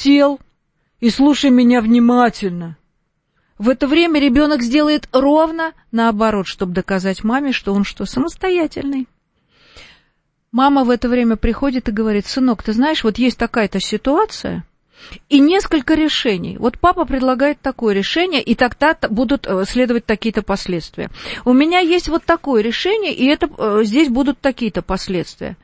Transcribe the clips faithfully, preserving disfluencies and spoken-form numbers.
сел и слушай меня внимательно. В это время ребенок сделает ровно наоборот, чтобы доказать маме, что он что, самостоятельный. Мама в это время приходит и говорит: сынок, ты знаешь, вот есть такая-то ситуация и несколько решений. Вот папа предлагает такое решение, и тогда будут следовать такие-то последствия. У меня есть вот такое решение, и это, здесь будут такие-то последствия.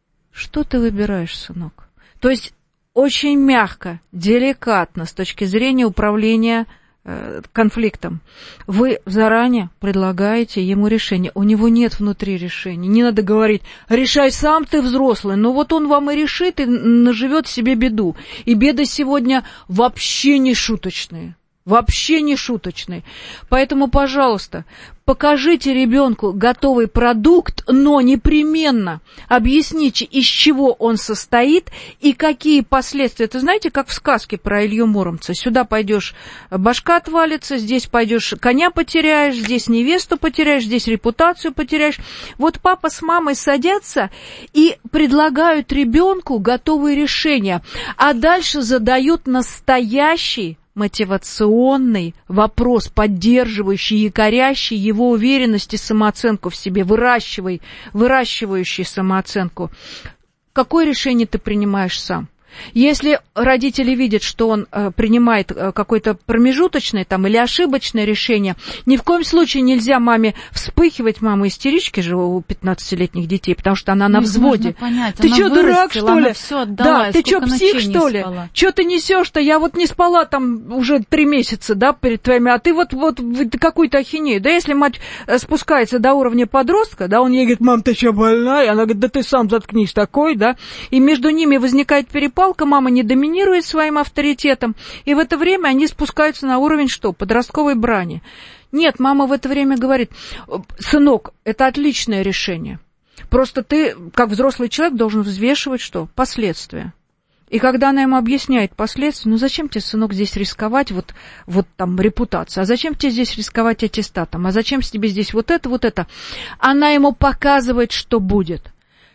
Что ты выбираешь, сынок? То есть очень мягко, деликатно с точки зрения управления конфликтом. Вы заранее предлагаете ему решение. У него нет внутри решения. Не надо говорить: решай сам, ты взрослый. Но вот он вам и решит, и наживет себе беду. И беды сегодня вообще не шуточные. Вообще не шуточные. Поэтому, пожалуйста, покажите ребенку готовый продукт, но непременно объясните, из чего он состоит и какие последствия. Это знаете, как в сказке про Илью Муромца. Сюда пойдешь, башка отвалится, здесь пойдешь, коня потеряешь, здесь невесту потеряешь, здесь репутацию потеряешь. Вот папа с мамой садятся и предлагают ребенку готовые решения, а дальше задают настоящий мотивационный вопрос, поддерживающий, якорящий его уверенность и самооценку в себе, выращивай, выращивающий самооценку. Какое решение ты принимаешь сам? Если родители видят, что он э, принимает э, какое-то промежуточное там, или ошибочное решение, ни в коем случае нельзя маме вспыхивать, мама истерички же у пятнадцатилетних детей, потому что она на взводе. Понять, ты что, дурак, что ли? Отдала, да, ты что, псих, что ли? Что ты несешь-то? Я вот не спала там уже три месяца, да, перед твоими, а ты вот, вот какую-то ахинею. Да, если мать спускается до уровня подростка, да, он ей говорит: мам, ты что, больная? Она говорит: да ты сам заткнись такой, да, и между ними возникает перепал. Мама не доминирует своим авторитетом, и в это время они спускаются на уровень что? Подростковой брани. Нет, мама в это время говорит: сынок, это отличное решение. Просто ты, как взрослый человек, должен взвешивать что? Последствия. И когда она ему объясняет последствия: ну зачем тебе, сынок, здесь рисковать, вот, вот там репутация, а зачем тебе здесь рисковать аттестатом, а зачем тебе здесь вот это, вот это, она ему показывает, что будет.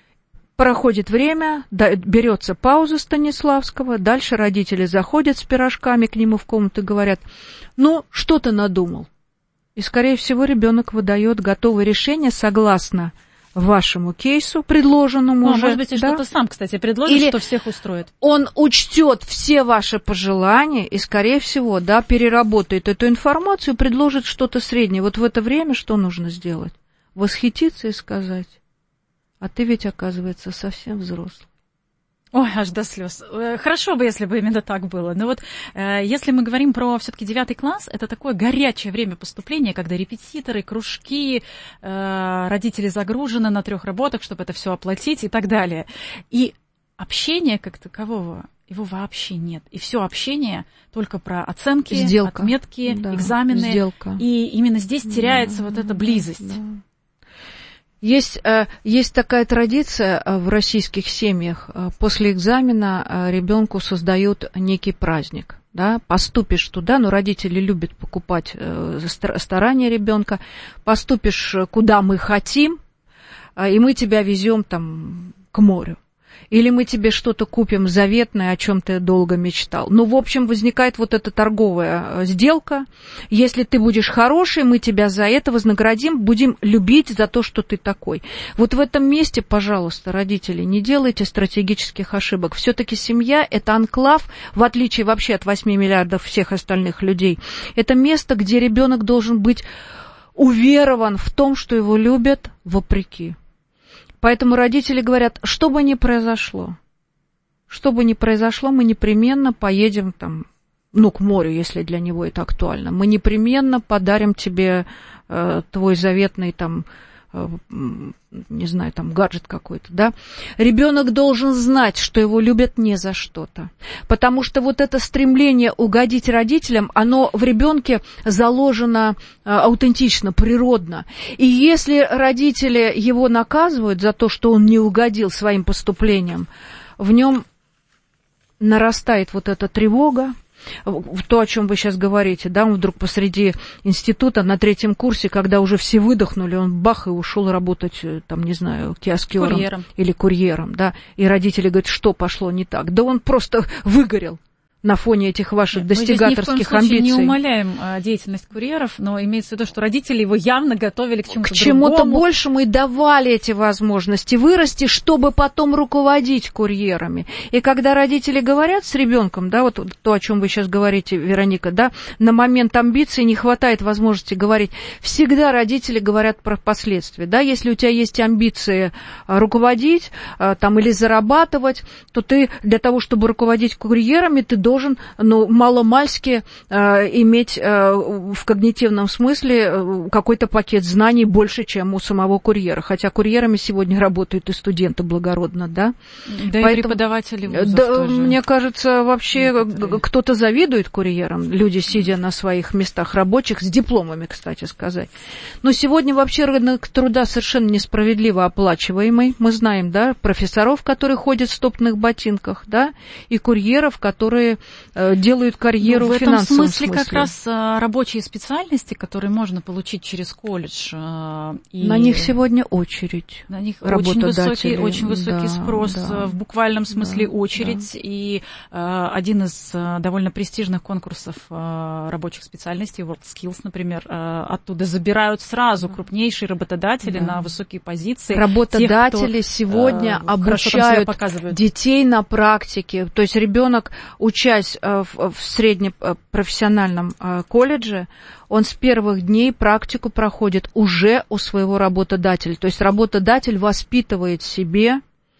Проходит время, да, берется пауза Станиславского, дальше родители заходят с пирожками к нему в комнату и говорят: ну, что ты надумал? И, скорее всего, ребенок выдает готовое решение согласно вашему кейсу, предложенному ну, уже. Может быть, и да? что-то сам, кстати, предложит, Или что всех устроит. Он учтет все ваши пожелания и, скорее всего, да, переработает эту информацию и предложит что-то среднее. Вот в это время что нужно сделать? Восхититься и сказать: а ты ведь, оказывается, совсем взрослый. Ой, аж до слез. Хорошо бы, если бы именно так было. Но вот э, если мы говорим про все-таки девятый класс, это такое горячее время поступления, когда репетиторы, кружки, э, родители загружены на трех работах, чтобы это все оплатить и так далее. И общения как такового, его вообще нет. И все общение только про оценки, сделка. Отметки, да, экзамены. Сделка. И именно здесь теряется да, вот эта близость. Да. Есть, есть такая традиция в российских семьях. После экзамена ребенку создают некий праздник. Да? Поступишь туда, но родители любят покупать старания ребенка. Поступишь куда мы хотим, и мы тебя везем там к морю. Или мы тебе что-то купим заветное, о чем ты долго мечтал. Ну, в общем, возникает вот эта торговая сделка. Если ты будешь хороший, мы тебя за это вознаградим, будем любить за то, что ты такой. Вот в этом месте, пожалуйста, родители, не делайте стратегических ошибок. Все-таки семья – это анклав, в отличие вообще от восьми миллиардов всех остальных людей. Это место, где ребенок должен быть уверован в том, что его любят вопреки. Поэтому родители говорят: что бы ни произошло, что бы ни произошло, мы непременно поедем там, ну, к морю, если для него это актуально. Мы непременно подарим тебе э, твой заветный там, э, не знаю, там гаджет какой-то, да. Ребенок должен знать, что его любят не за что-то, потому что вот это стремление угодить родителям, оно в ребенке заложено э, аутентично, природно. И если родители его наказывают за то, что он не угодил своим поступлением, в нем нарастает вот эта тревога, то, о чем вы сейчас говорите, да, он вдруг посреди института на третьем курсе, когда уже все выдохнули, он бах и ушел работать, там, не знаю, киоскером курьером. Или курьером, да, и родители говорят: что пошло не так? Да он просто выгорел. на фоне этих ваших Нет, достигаторских мы здесь ни в коем случае амбиций. не умаляем а, деятельность курьеров, но имеется в виду, что родители его явно готовили к чему-то К чему-то другому. большему и давали эти возможности вырасти, чтобы потом руководить курьерами. И когда родители говорят с ребенком, да, вот то, о чем вы сейчас говорите, Вероника, да, на момент амбиций не хватает возможности говорить. Всегда родители говорят про последствия, да, если у тебя есть амбиции руководить там, или зарабатывать, то ты для того, чтобы руководить курьерами, ты должен, ну, маломальски э, иметь э, в когнитивном смысле э, какой-то пакет знаний больше, чем у самого курьера. Хотя курьерами сегодня работают и студенты благородно, да? Да. Поэтому, и преподаватели вузов да, тоже. Мне кажется, вообще некоторые. Кто-то завидует курьерам, люди, сидя на своих местах рабочих, с дипломами, кстати сказать. Но сегодня вообще рынок труда совершенно несправедливо оплачиваемый. Мы знаем, да, профессоров, которые ходят в стопных ботинках, да, и курьеров, которые э, делают карьеру ну, в в финансовом смысле. В этом смысле как раз а, рабочие специальности, которые можно получить через колледж. А, и на них сегодня очередь. На них очень высокий, очень высокий да, спрос, да, в буквальном смысле да, очередь. Да. И а, один из а, довольно престижных конкурсов а, рабочих специальностей, WorldSkills, например, а, оттуда забирают сразу крупнейшие работодатели да. на высокие позиции. Работодатели тех, кто, сегодня а, обучают детей на практике. То есть ребенок, учась в, в среднепрофессиональном колледже, он с первых дней практику проходит уже у своего работодателя. То есть работодатель воспитывает себе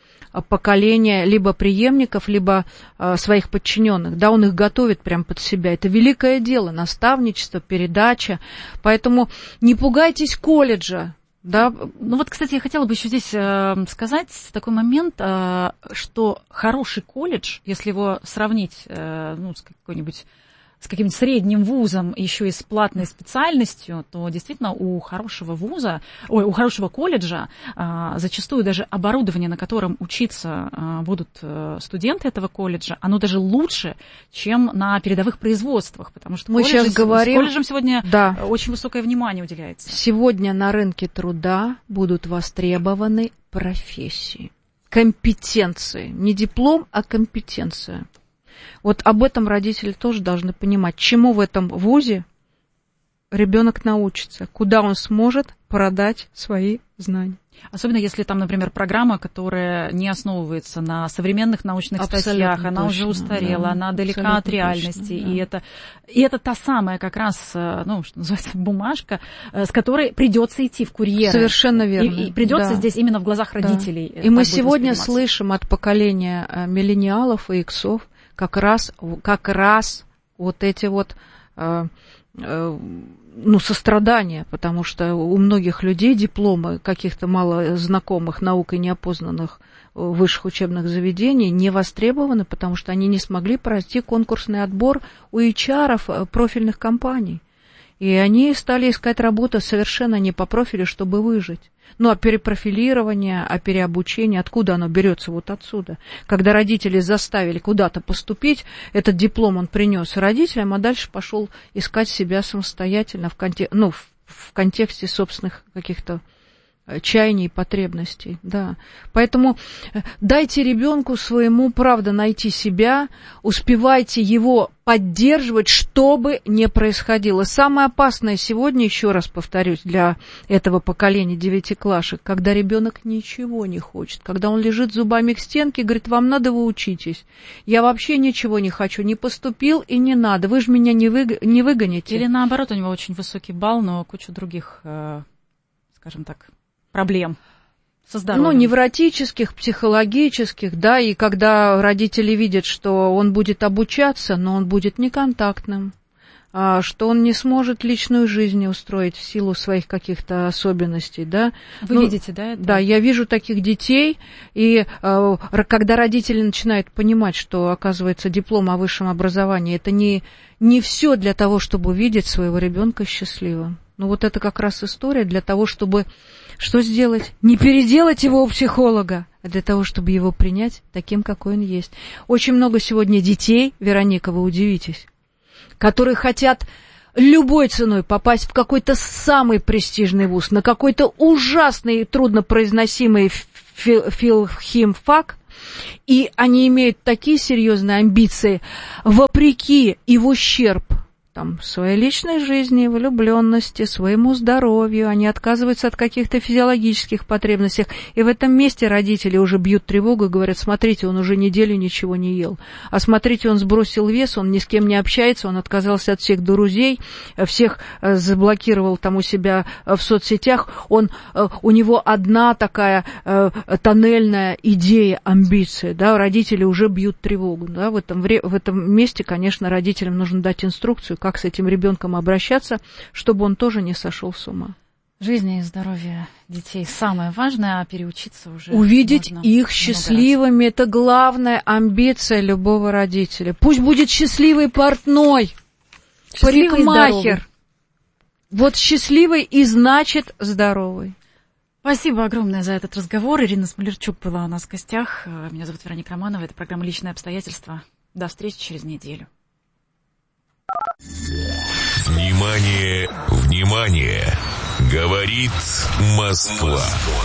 поколение либо преемников, либо своих подчиненных. Да, он их готовит прямо под себя. Это великое дело, наставничество, передача. Поэтому не пугайтесь колледжа. Да. Ну вот, кстати, я хотела бы еще здесь э, сказать такой момент, э, что хороший колледж, если его сравнить э, ну, с какой-нибудь с каким-нибудь средним вузом, еще и с платной специальностью, то действительно у хорошего вуза, ой, у хорошего колледжа а, зачастую даже оборудование, на котором учиться а, будут студенты этого колледжа, оно даже лучше, чем на передовых производствах, потому что мы колледжи, сейчас говорим, с колледжем сегодня да. очень высокое внимание уделяется. Сегодня на рынке труда будут востребованы профессии, компетенции, не диплом, а компетенция. Вот об этом родители тоже должны понимать, чему в этом вузе ребенок научится, куда он сможет продать свои знания. Особенно если там, например, программа, которая не основывается на современных научных абсолютно статьях, она точно, уже устарела, да, она далека от реальности. Точно, да. и, это, и это та самая как раз, ну, что называется, бумажка, с которой придется идти в курьеры. Совершенно верно. И, и придется да. здесь именно в глазах родителей. Да. И мы сегодня слышим от поколения миллениалов и иксов как раз, как раз вот эти вот... ну, сострадание, потому что у многих людей дипломы каких-то мало знакомых наукой неопознанных высших учебных заведений не востребованы, потому что они не смогли пройти конкурсный отбор у эйч ар-ов профильных компаний. И они стали искать работу совершенно не по профилю, чтобы выжить. Ну, а перепрофилирование, а переобучение, откуда оно берется? Вот отсюда. Когда родители заставили куда-то поступить, этот диплом он принес родителям, а дальше пошел искать себя самостоятельно в, конте... ну, в, в контексте собственных каких-то чаяний и потребностей, да. Поэтому дайте ребенку своему, правда, найти себя, успевайте его поддерживать, что бы ни происходило. Самое опасное сегодня, еще раз повторюсь, для этого поколения девятиклашек, когда ребенок ничего не хочет, когда он лежит зубами к стенке и говорит, вам надо, вы учитесь. Я вообще ничего не хочу, не поступил и не надо, вы же меня не, вы... не выгоните. Или наоборот, у него очень высокий балл, но куча других, э, скажем так, проблем со здоровьем. Ну, невротических, психологических, да, и когда родители видят, что он будет обучаться, но он будет неконтактным, что он не сможет личную жизнь устроить в силу своих каких-то особенностей, да. Вы ну, видите, да? Это? Да, я вижу таких детей, и э, когда родители начинают понимать, что, оказывается, диплом о высшем образовании, это не, не все для того, чтобы увидеть своего ребенка счастливым. Ну, вот это как раз история для того, чтобы что сделать? Не переделать его у психолога, а для того, чтобы его принять таким, какой он есть. Очень много сегодня детей, Вероника, вы удивитесь, которые хотят любой ценой попасть в какой-то самый престижный вуз, на какой-то ужасный, труднопроизносимый филхимфак, И они имеют такие серьезные амбиции, вопреки и в ущерб там, своей личной жизни, влюбленности, своему здоровью, они отказываются от каких-то физиологических потребностей. И в этом месте родители уже бьют тревогу и говорят: смотрите, он уже неделю ничего не ел. А смотрите, он сбросил вес, он ни с кем не общается, он отказался от всех друзей, всех заблокировал там у себя в соцсетях. Он, у него одна такая тоннельная идея, амбиция. Да? Родители уже бьют тревогу. Да? В этом, в этом месте, конечно, родителям нужно дать инструкцию, как с этим ребенком обращаться, чтобы он тоже не сошел с ума. Жизнь и здоровье детей самое важное, а переучиться уже увидеть их счастливыми — это главная амбиция любого родителя. Пусть будет счастливый портной, счастливый парикмахер. Вот счастливый и значит здоровый. Спасибо огромное за этот разговор. Ирина Смолерчук была у нас в гостях. Меня зовут Вероника Романова. Это программа «Личные обстоятельства». До встречи через неделю. Внимание, внимание! Говорит Москва.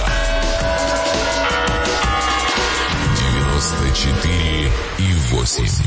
девяносто четыре и восемь.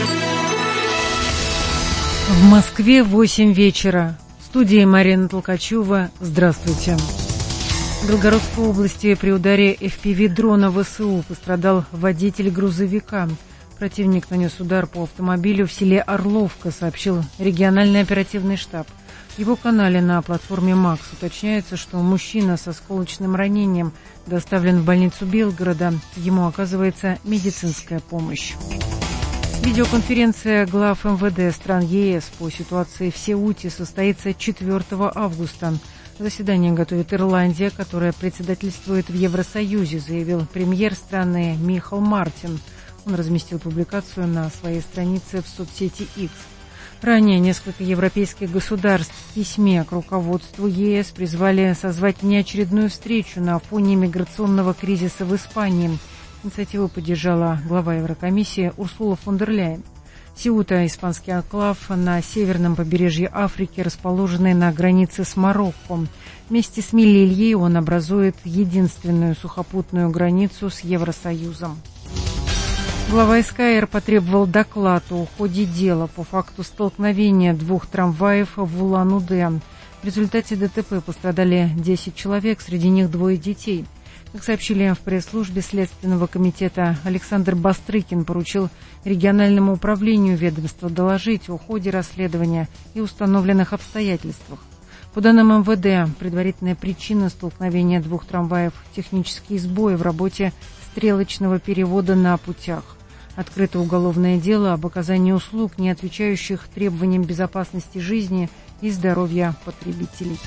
В Москве восемь вечера. В студии Марина Толкачева. Здравствуйте. В Белгородской области при ударе эф пи ви-дрона ВСУ пострадал водитель грузовика. Противник нанес удар по автомобилю в селе Орловка, сообщил региональный оперативный штаб. В его канале на платформе МАКС уточняется, что мужчина со осколочным ранением доставлен в больницу Белгорода. Ему оказывается медицинская помощь. Видеоконференция глав эм вэ дэ стран е эс по ситуации в Сеуте состоится четвёртого августа. Заседание готовит Ирландия, которая председательствует в Евросоюзе, заявил премьер страны Михал Мартин. Он разместил публикацию на своей странице в соцсети X. Ранее несколько европейских государств в письме к руководству е эс призвали созвать неочередную встречу на фоне миграционного кризиса в Испании. Инициативу поддержала глава Еврокомиссии Урсула фон дер Ляйен. Сеута – испанский анклав на северном побережье Африки, расположенный на границе с Марокко. Вместе с Мелильей он образует единственную сухопутную границу с Евросоюзом. Глава эс ка эр потребовал доклад о ходе дела по факту столкновения двух трамваев в Улан-Удэ. В результате дэ тэ пэ пострадали десять человек, среди них двое детей. Как сообщили в пресс-службе Следственного комитета, Александр Бастрыкин поручил региональному управлению ведомства доложить о ходе расследования и установленных обстоятельствах. По данным эм вэ дэ, предварительная причина столкновения двух трамваев – технические сбои в работе стрелочного перевода на путях. Открыто уголовное дело об оказании услуг, не отвечающих требованиям безопасности жизни и здоровья потребителей.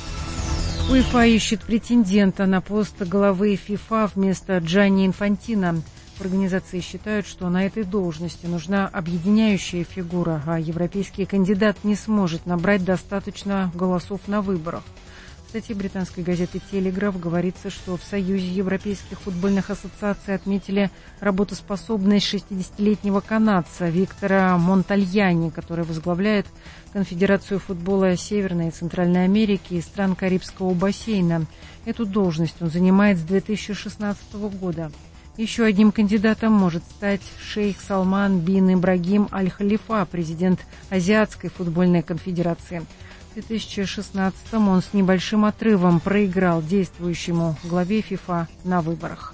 УЕФА ищет претендента на пост главы ФИФА вместо Джанни Инфантино. В организации считают, что на этой должности нужна объединяющая фигура, а европейский кандидат не сможет набрать достаточно голосов на выборах. В статье британской газеты «Телеграф» говорится, что в Союзе европейских футбольных ассоциаций отметили работоспособность шестидесятилетнего канадца Виктора Монтальяни, который возглавляет Конфедерацию футбола Северной и Центральной Америки и стран Карибского бассейна. Эту должность он занимает с две тысячи шестнадцатого года. Еще одним кандидатом может стать шейх Салман бин Ибрагим Аль-Халифа, президент Азиатской футбольной конфедерации. В две тысячи шестнадцатом он с небольшим отрывом проиграл действующему главе ФИФА на выборах.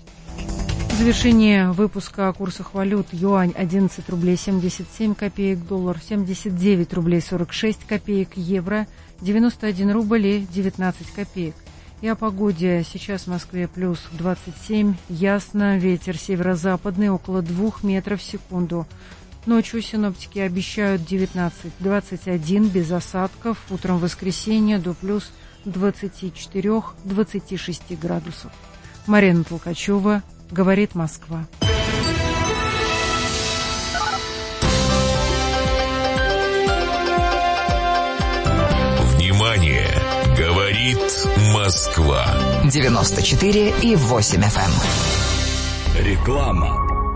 В завершение выпуска о курсах валют: юань одиннадцать рублей семьдесят семь копеек, доллар семьдесят девять рублей сорок шесть копеек, евро девяносто один рубль и девятнадцать копеек. И о погоде. Сейчас в Москве плюс двадцать семь, ясно, ветер северо-западный около двух метров в секунду. Ночью синоптики обещают девятнадцать двадцать один без осадков, утром в воскресенье до плюс двадцати четырёх двадцати шести градусов. Марина Толкачева, говорит Москва. Внимание! Говорит Москва. девяносто четыре и восемь эф эм. Реклама.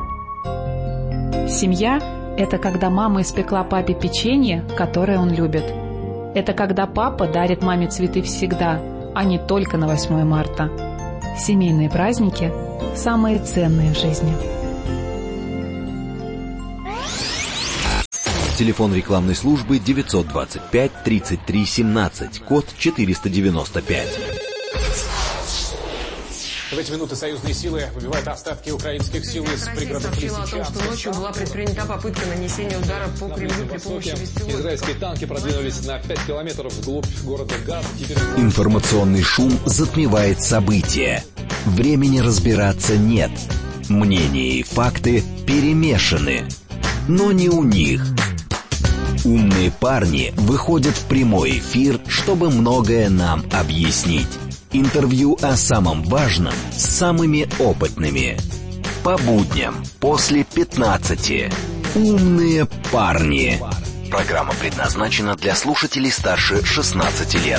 Семья – это когда мама испекла папе печенье, которое он любит. Это когда папа дарит маме цветы всегда, а не только на восьмое марта. Семейные праздники самые ценные в жизни. Телефон рекламной службы девятьсот двадцать пять тридцать три семнадцать, код четыреста девяносто пять. В эти минуты союзные силы выбивают остатки украинских сил из пригородных Лисичанска. Сообщила о том, что ночью была предпринята попытка нанесения удара по Кремлю при помощи беспилотников. Израильские танки продвинулись на пять километров вглубь города Газ. Теперь... Информационный шум затмевает события. Времени разбираться нет. Мнения и факты перемешаны. Но не у них. Умные парни выходят в прямой эфир, чтобы многое нам объяснить. Интервью о самом важном с самыми опытными. По будням после пятнадцати. Умные парни. Программа предназначена для слушателей старше шестнадцати лет.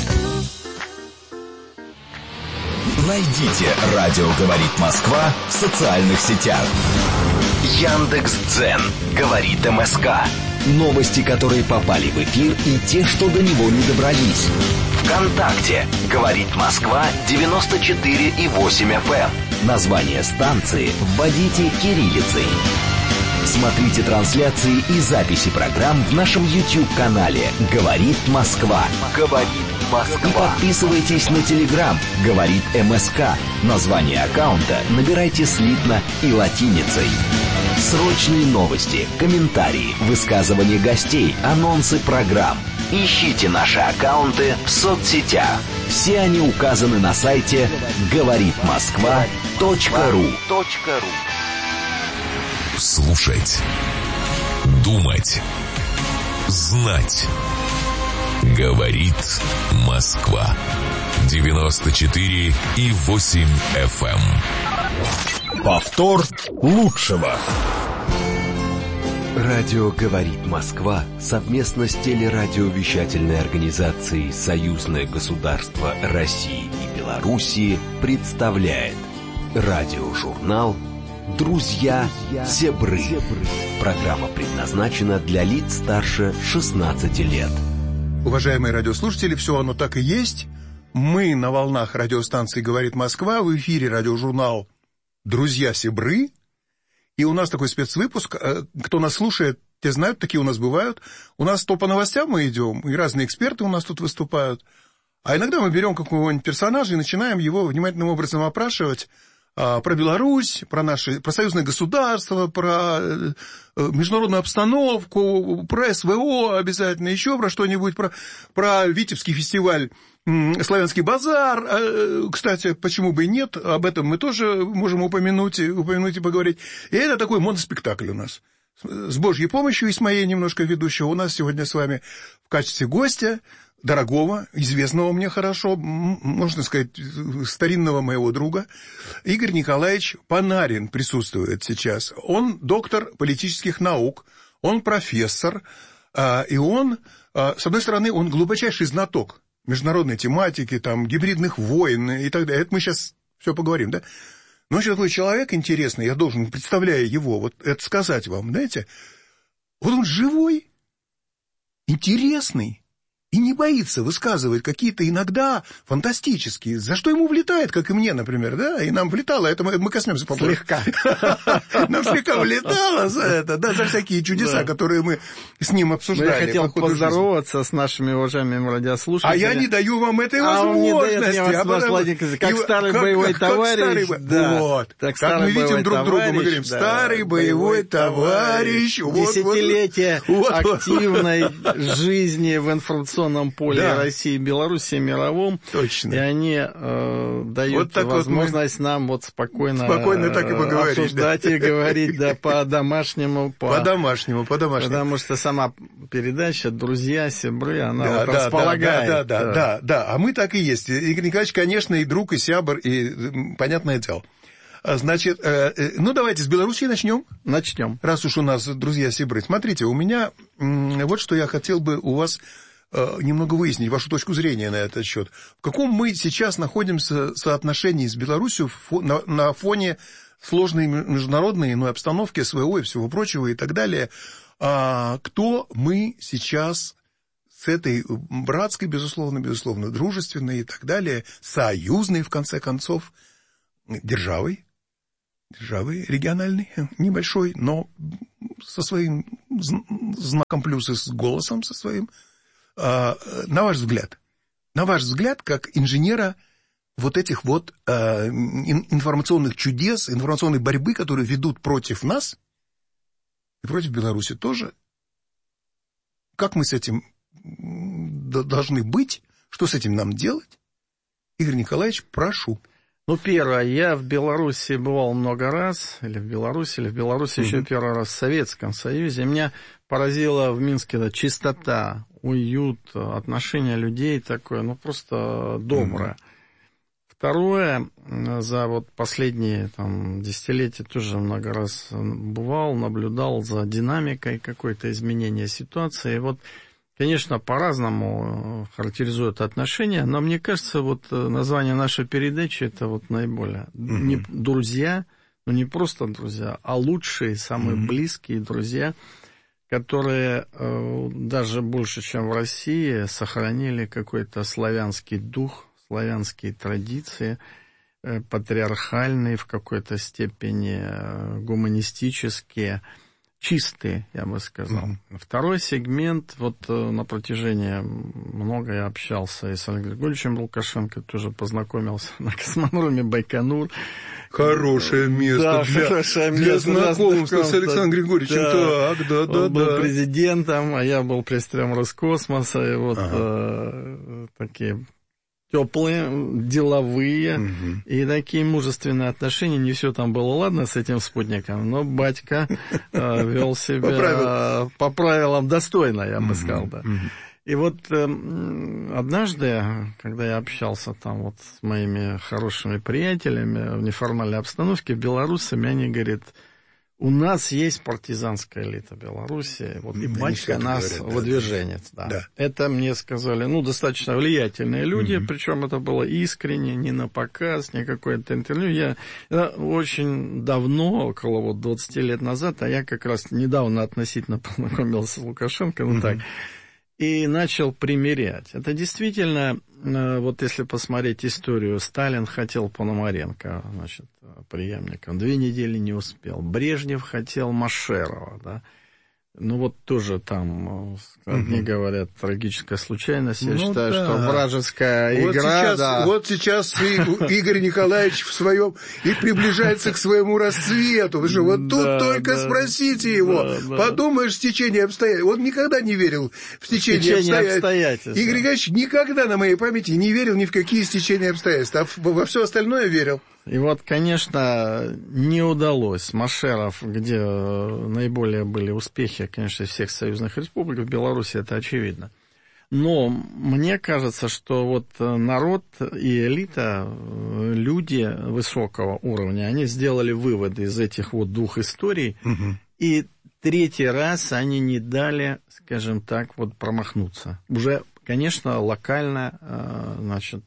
Найдите «Радио говорит Москва» в социальных сетях. Яндекс.Дзен говорит МСК. Новости, которые попали в эфир, и те, что до него не добрались. ВКонтакте говорит Москва девяносто четыре и восемь эф эм. Название станции вводите кириллицей. Смотрите трансляции и записи программ в нашем YouTube-канале «Говорит Москва». «Говорит Москва». И подписывайтесь на Telegram «Говорит МСК». Название аккаунта набирайте слитно и латиницей. Срочные новости, комментарии, высказывания гостей, анонсы программ. Ищите наши аккаунты в соцсетях. Все они указаны на сайте говорит москва точка ру. Слушать, думать, знать. Говорит Москва. девяносто четыре и восемь эф эм. Повтор лучшего. Радио «Говорит Москва» совместно с телерадиовещательной организацией «Союзное государство России и Белоруссии» представляет радиожурнал «Друзья Себры». Программа предназначена для лиц старше шестнадцати лет. Уважаемые радиослушатели, все оно так и есть. Мы на волнах радиостанции «Говорит Москва», в эфире радиожурнал «Друзья Себры». И у нас такой спецвыпуск. Кто нас слушает, те знают, такие у нас бывают. У нас то по новостям мы идем, и разные эксперты у нас тут выступают. А иногда мы берем какого-нибудь персонажа и начинаем его внимательным образом опрашивать а, про Беларусь, про наши, про союзное государство, про э, международную обстановку, про СВО обязательно, еще про что-нибудь, про, про Витебский фестиваль «Славянский базар». Кстати, почему бы и нет, об этом мы тоже можем упомянуть, упомянуть и поговорить. И это такой моноспектакль у нас. С Божьей помощью и с моей немножко ведущего. У нас сегодня с вами в качестве гостя, дорогого, известного мне хорошо, можно сказать, старинного моего друга, Игорь Николаевич Панарин присутствует сейчас. Он доктор политических наук, он профессор, и он, с одной стороны, он глубочайший знаток международной тематики, там, гибридных войн и так далее. Это мы сейчас все поговорим, да? Но еще такой человек интересный, я должен, представляя его, вот это сказать вам, знаете, вот он живой, интересный и не боится высказывать какие-то иногда фантастические, за что ему влетает, как и мне, например, да, и нам влетало, это мы, мы коснемся попозже. Слегка. Нам слегка влетало за это, да, за всякие чудеса, которые мы с ним обсуждали. Я хотел поздороваться с нашими уважаемыми радиослушателями. А я не даю вам этой возможности. А он не дает мне возможности, как старый боевой товарищ. Вот, как мы видим друг друга, мы говорим, старый боевой товарищ. Десятилетие активной жизни в информационном поле да. России, Беларуси, мировом. Точно. И они э, дают вот возможность вот мы... нам вот спокойно, спокойно так и поговорить, обсуждать да. и говорить да, по-домашнему. По... По-домашнему, по-домашнему. Потому что сама передача «Друзья, Себры», она да, вот да, располагает. Да, да, да, да, да, да. А мы так и есть. Игорь Николаевич, конечно, и друг, и сябр, и понятное дело. Значит, э, ну давайте с Белоруссии начнем. Начнем. Раз уж у нас «Друзья Себры». Смотрите, у меня вот что я хотел бы у вас немного выяснить вашу точку зрения на этот счет. В каком мы сейчас находимся соотношении с Беларусью на, на фоне сложной международной иной обстановки, СВО и всего прочего и так далее. А, кто мы сейчас с этой братской, безусловно, безусловно, дружественной и так далее, союзной, в конце концов, державой? державы региональной, небольшой, но со своим знаком плюс и с голосом со своим. На ваш взгляд, на ваш взгляд, как инженера вот этих вот информационных чудес, информационной борьбы, которые ведут против нас и против Беларуси тоже, как мы с этим должны быть, что с этим нам делать? Игорь Николаевич, прошу. Ну, первое, я в Беларуси бывал много раз, или в Беларуси, или в Беларуси mm-hmm. еще первый раз в Советском Союзе. Меня поразила в Минске да, чистота, уют, отношение людей такое, ну, просто доброе. Mm-hmm. Второе, за вот последние там, десятилетия тоже много раз бывал, наблюдал за динамикой какой-то изменения ситуации. И вот, конечно, по-разному характеризуют отношения, но мне кажется, вот название нашей передачи это вот наиболее mm-hmm. не друзья, но не просто друзья, а лучшие, самые mm-hmm. близкие друзья, которые э, даже больше, чем в России, сохранили какой-то славянский дух, славянские традиции, э, патриархальные в какой-то степени, э, гуманистические, чистые, я бы сказал. Mm-hmm. Второй сегмент, вот на протяжении много я общался и с Александром Григорьевичем Лукашенко, тоже познакомился на космодроме Байконур. Хорошее место да, для, хорошее для место знакомства с Александром Григорьевичем. Да. Так, да, да, Он был да. президентом, а я был пресс-секретарем Роскосмоса, и вот ага. э, такие теплые, деловые угу. и такие мужественные отношения. Не все там было ладно с этим спутником, но батька э, вел себя по, правил. по правилам достойно, я бы угу. сказал. Да. Угу. И вот э, однажды, когда я общался там вот с моими хорошими приятелями в неформальной обстановке, белорусами, они говорят: у нас есть партизанская элита Беларуси, вот, и батька нас говорят, выдвиженец. Да, да. Да. Это мне сказали, ну, достаточно влиятельные люди, угу. причем это было искренне, не на показ, не какое-то интервью. Я, я очень давно, около вот двадцати лет назад, а я как раз недавно относительно познакомился с Лукашенко, ну угу. так, и начал примерять. Это действительно, вот если посмотреть историю, Сталин хотел Пономаренко, значит, преемником, две недели не успел. Брежнев хотел Машерова, да. Ну, вот тоже там, одни угу. говорят, трагическая случайность. Я ну, считаю, да. что вражеская вот игра... Сейчас, да. Вот сейчас Игорь Николаевич в своем и приближается к своему расцвету. Вы же вот тут да, только да, спросите его. Да, да. Подумаешь, стечение обстоятельств. Он никогда не верил в стечение, стечение обстоятельств. обстоятельств. Игорь Николаевич никогда на моей памяти не верил ни в какие стечения обстоятельств. А во все остальное верил. И вот, конечно, не удалось. Машеров, где наиболее были успехи, конечно, всех союзных республик, в Беларуси это очевидно. Но мне кажется, что вот народ и элита, люди высокого уровня, они сделали выводы из этих вот двух историй, угу. и третий раз они не дали, скажем так, вот промахнуться. Уже, конечно, локально, значит,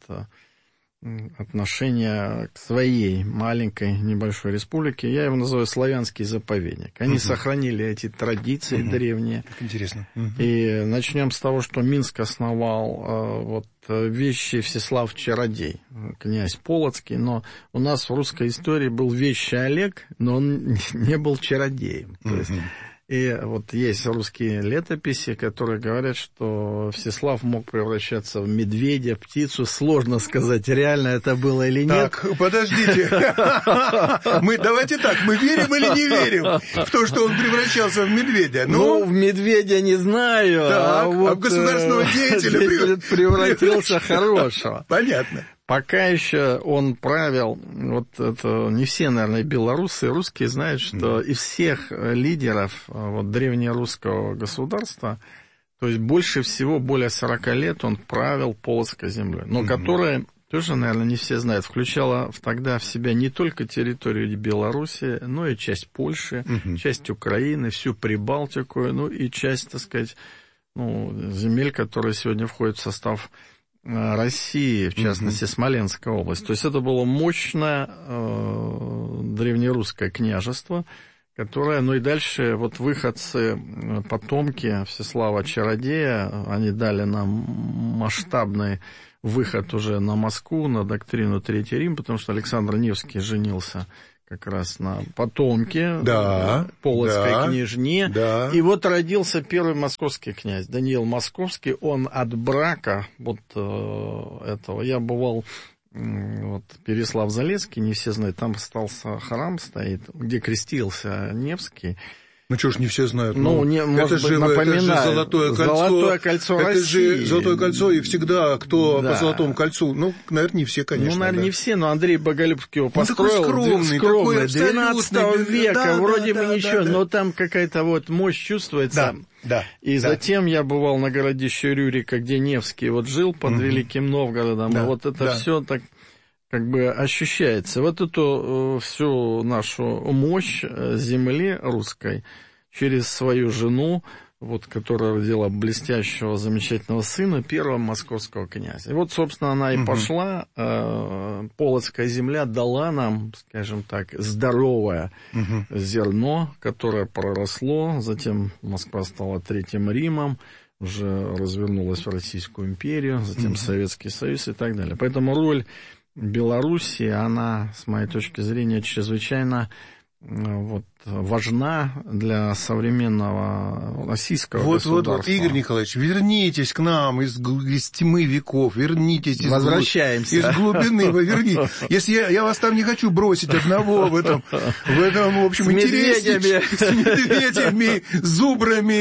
отношение к своей маленькой небольшой республике, я его называю славянский заповедник. Они uh-huh. сохранили эти традиции uh-huh. древние. Так интересно. Uh-huh. И начнем с того, что Минск основал э, вот вещий Всеслав Чародей, князь Полоцкий, но у нас в русской истории был вещий Олег, но он не был чародеем. Uh-huh. То есть, и вот есть русские летописи, которые говорят, что Всеслав мог превращаться в медведя, птицу. Сложно сказать, реально это было или нет. Так, подождите. Мы, давайте так, мы верим или не верим в то, что он превращался в медведя? Ну, в медведя не знаю. Так, а, вот, а в государственного деятеля превратился хорошего. Понятно. Пока еще он правил, вот это не все, наверное, белорусы и русские знают, что из всех лидеров вот, древнерусского государства, то есть больше всего, более сорока лет он правил Полоцкой землей, но mm-hmm. которая, тоже, наверное, не все знают, включала тогда в себя не только территорию Беларуси, но и часть Польши, mm-hmm. часть Украины, всю Прибалтику, ну и часть, так сказать, ну, земель, которые сегодня входят в состав России, в частности, mm-hmm. Смоленская область. То есть это было мощное э, древнерусское княжество, которое, ну и дальше вот выходцы, потомки Всеслава Чародея, они дали нам масштабный выход уже на Москву, на доктрину Третий Рим, потому что Александр Невский женился как раз на потомке да, Полоцкой да, княжне. Да. И вот родился первый московский князь, Даниил Московский. Он от брака вот э, этого. Я бывал вот, Переслав-Залесский, не все знают, там остался храм стоит, где крестился Невский. Ну, что ж, не все знают. Ну, ну, не, это, может же, быть, это же Золотое кольцо. Золотое кольцо это России. же Золотое кольцо, и всегда, кто да. по Золотому кольцу, ну, наверное, не все, конечно. Ну, наверное, да. не все, но Андрей Боголюбский его построил. Ну, такой скромный, скромный такой двенадцатого века, да, вроде да, бы да, ничего, да, но да. там какая-то вот мощь чувствуется. Да, да. И да. затем я бывал на городище Рюрика, где Невский вот жил под угу. Великим Новгородом, да, и вот это да. все так как бы ощущается. Вот эту всю нашу мощь земли русской через свою жену, вот, которая родила блестящего, замечательного сына, первого московского князя. И вот, собственно, она и угу. пошла. Э, Полоцкая земля дала нам, скажем так, здоровое угу. зерно, которое проросло. Затем Москва стала Третьим Римом, уже развернулась в Российскую империю, затем угу. Советский Союз и так далее. Поэтому роль Белоруссии, она, с моей точки зрения, чрезвычайно вот, важна для современного российского вот, государства. Вот, вот, Игорь Николаевич, вернитесь к нам из, из тьмы веков, вернитесь из, Возвращаемся. из глубины, вы вернитесь. Если я, я вас там не хочу бросить одного в этом, в этом в общем, с интересе. С медведями, с зубрами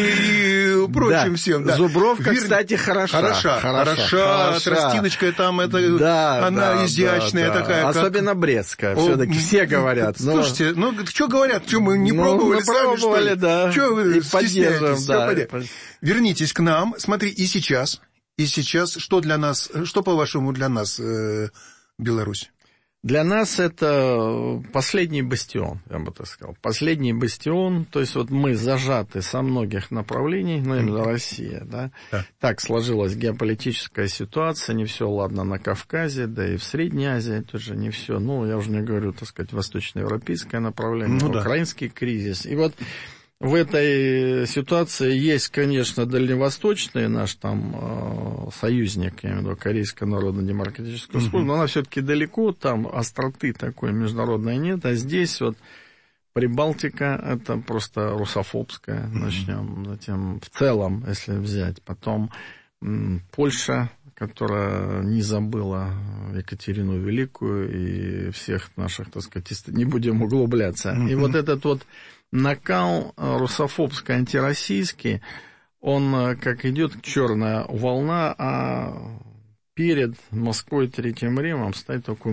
и прочим да. всем. Да. Зубровка, Вер... кстати, хороша. Хороша, хороша, хороша. Тростиночка там, это, да, она да, изящная да, да. такая. Особенно как... брестская, все-таки все говорят. Но... Слушайте, ну что говорят, что мы не ну, пробовали мы сами, пробовали, что ли? Да. Что вы и стесняетесь? Да. Вернитесь к нам. Смотри, и сейчас, и сейчас, что для нас, что, по-вашему, для нас э, Беларусь? Для нас это последний бастион, я бы так сказал. Последний бастион, то есть вот мы зажаты со многих направлений, ну, именно Россия, да? Да. Так сложилась геополитическая ситуация, не все ладно на Кавказе, да и в Средней Азии тоже не все. Ну, я уже не говорю, так сказать, восточноевропейское направление, ну, украинский да. кризис. И вот в этой ситуации есть, конечно, дальневосточный наш там союзник, я имею в виду Корейская Народно-Демократическая Республика, uh-huh. но она все-таки далеко, там остроты такой международной нет, а здесь вот Прибалтика, это просто русофобская, uh-huh. начнем, затем в целом, если взять, потом м, Польша, которая не забыла Екатерину Великую и всех наших, так сказать, не будем углубляться. Uh-huh. И вот этот вот накал русофобский, антироссийский, он как идет черная волна, а перед Москвой Третьим Римом стоит такой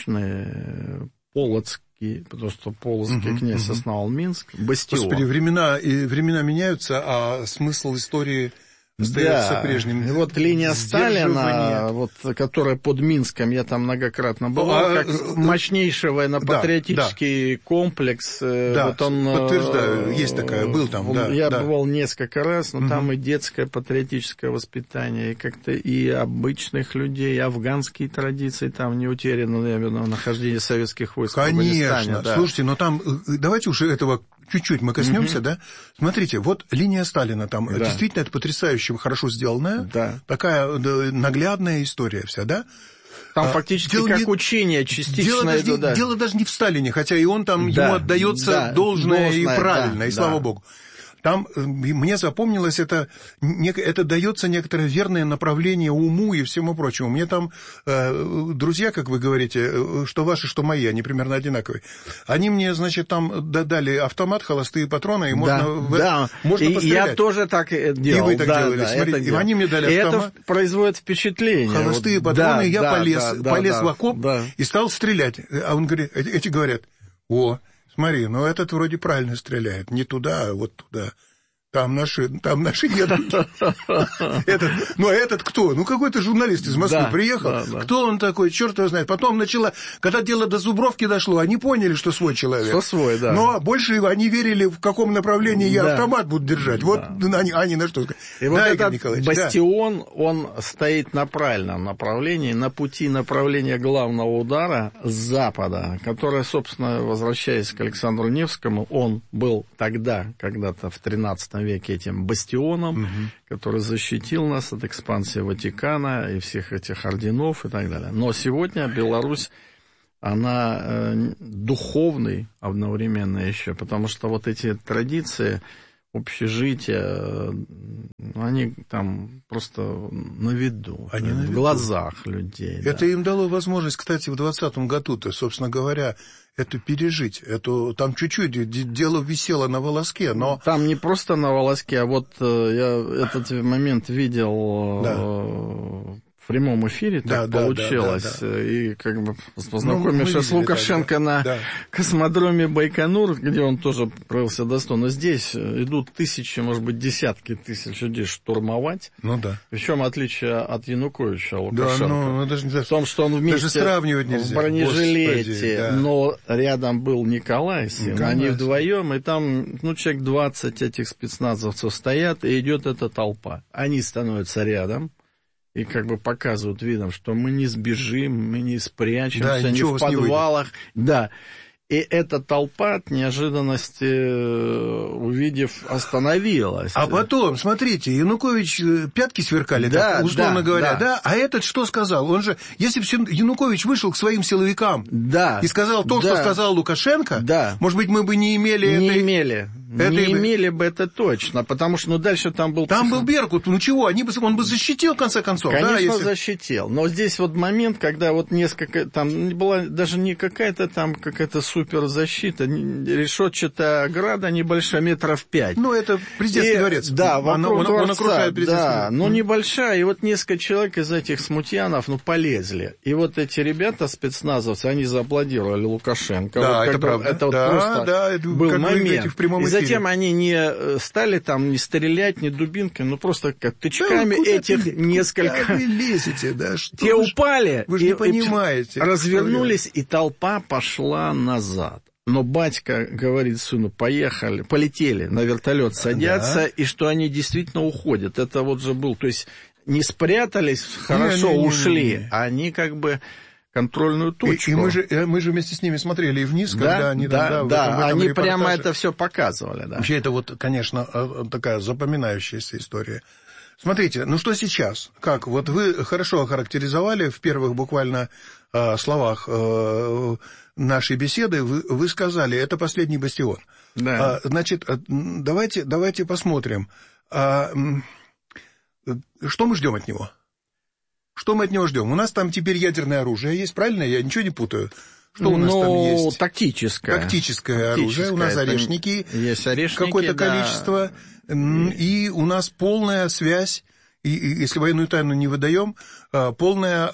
мощный Полоцкий, потому что Полоцкий uh-huh, князь uh-huh. основал Минск, бастион. Господи, времена, и времена меняются, а смысл истории остается да. прежним. И вот линия Сталина, вот, которая под Минском, я там многократно был, а, как а, мощнейший военно-патриотический да, комплекс. Да, вот он, подтверждаю, есть такая, был там. Да, я да. бывал несколько раз, но угу. там и детское патриотическое воспитание, и как-то и обычных людей, и афганские традиции там не утеряны, я имею в виду, нахождение советских войск в Афганистане. Конечно, да. слушайте, но там, давайте уже этого чуть-чуть мы коснемся, угу. да? Смотрите, вот линия Сталина там, да. действительно, это потрясающе хорошо сделанная, да. такая наглядная история вся, да? Там а, фактически дело как не... учение частично. Дело даже, иду, не, да. дело даже не в Сталине, хотя и он там, да, ему отдается да, должное, должное и правильно, да, и да. слава богу. Там мне запомнилось, это, это дается некоторое верное направление уму и всему прочему. Мне там э, друзья, как вы говорите, что ваши, что мои, они примерно одинаковые. Они мне, значит, там дали автомат, холостые патроны, и можно, да, в, да. можно и пострелять. Я тоже так делал. И вы так да, делали. Да, Смотрите, и они мне дали и автомат. Это производит впечатление. Холостые вот, патроны, да, и я да, полез, да, полез да, в окоп да. и стал стрелять. А он говорит, эти говорят, о, смотри, ну этот вроде правильно стреляет, не туда, а вот туда. Там наши, там наши дедушки. Этот, ну, а этот кто? Ну, какой-то журналист из Москвы да, приехал. Да, да. Кто он такой? Черт его знает. Потом начало, когда дело до Зубровки дошло, они поняли, что свой человек. Что свой, да. Но больше они верили, в каком направлении я да. автомат буду держать. Вот да. они, они на что. И да, вот Игорь этот бастион, да. он стоит на правильном направлении, на пути направления главного удара с запада, которое, собственно, возвращаясь к Александру Невскому, он был тогда, когда-то в тринадцатом веке этим бастионом, угу. который защитил нас от экспансии Ватикана и всех этих орденов и так далее. Но сегодня Беларусь она э, духовной одновременно еще, потому что вот эти традиции общежития, они там просто на виду, они в на виду. Глазах людей. Это да. им дало возможность, кстати, в двадцатом году-то, собственно говоря, это пережить. Это, там чуть-чуть дело висело на волоске, но... Там не просто на волоске, а вот я этот момент видел... Да. В прямом эфире да, так да, получилось. Да, да, да. И как бы познакомившись ну, с Лукашенко так, да. на да. космодроме Байконур, где он тоже проявился достойно, здесь идут тысячи, может быть, десятки тысяч людей штурмовать. Ну да. Причем отличие от Януковича Лукашенко. Да, ну, даже не в том, что он вместе даже сравнивать нельзя. В бронежилете, Господи, да. но рядом был Николай, сын, Николай. Они вдвоем, и там, ну, человек двадцать этих спецназовцев стоят, и идет эта толпа. Они становятся рядом. И как бы показывают видом, что мы не сбежим, мы не спрячемся, да, не в подвалах. Не да. И эта толпа от неожиданности, увидев, остановилась. А потом, смотрите, Янукович пятки сверкали, да, так, условно да, говоря, да. да? А этот что сказал? Он же, если бы Янукович вышел к своим силовикам да, и сказал то, да. что сказал Лукашенко, да. может быть, мы бы не имели... Не этой... имели. Это не и... имели бы это точно, потому что ну, дальше там был... Там был Беркут, ну чего, они бы, он бы защитил, в конце концов. Конечно, да, если... защитил. Но здесь вот момент, когда вот несколько... Там была даже не какая-то там какая-то суперзащита, решетчатая ограда небольшая, метров пять. Ну, это президентский и, дворец. Да, он, он, дворца, он окружает президентский да, дворец. но небольшая, и вот несколько человек из этих смутьянов, ну, полезли. И вот эти ребята, спецназовцы, они зааплодировали Лукашенко. Да, вот, это правда. Это вот да, просто да, это, был как момент. В прямом и эфире. затем они не стали там не стрелять, не дубинками, ну, просто как тычками да, этих ты, несколько... Куда вы лезете, да? Что те вы упали. Вы же и, не понимаете. И развернулись, и толпа пошла назад. Но батька говорит сыну, поехали, полетели, на вертолет садятся, да. и что они действительно уходят. Это вот же был, то есть не спрятались, хорошо не, не, ушли, не, не, не. а они как бы контрольную точку. И, и мы, же, мы же вместе с ними смотрели и вниз, да, когда они... Да, там, да, да, в этом, в этом они репортаже. Прямо это все показывали. Да. Вообще это вот, конечно, такая запоминающаяся история. Смотрите, ну что сейчас? Как? Вот вы хорошо охарактеризовали в первых буквально э, словах э, нашей беседы, вы, вы сказали, это последний бастион. Да. А, значит, давайте, давайте посмотрим, а, что мы ждем от него? Что мы от него ждем? У нас там теперь ядерное оружие есть, правильно? Я ничего не путаю. Что у нас ну, там есть? Тактическое. Тактическое оружие. У нас орешники. Есть орешники, какое-то да. количество. И у нас полная связь, и, и, если военную тайну не выдаем, полное,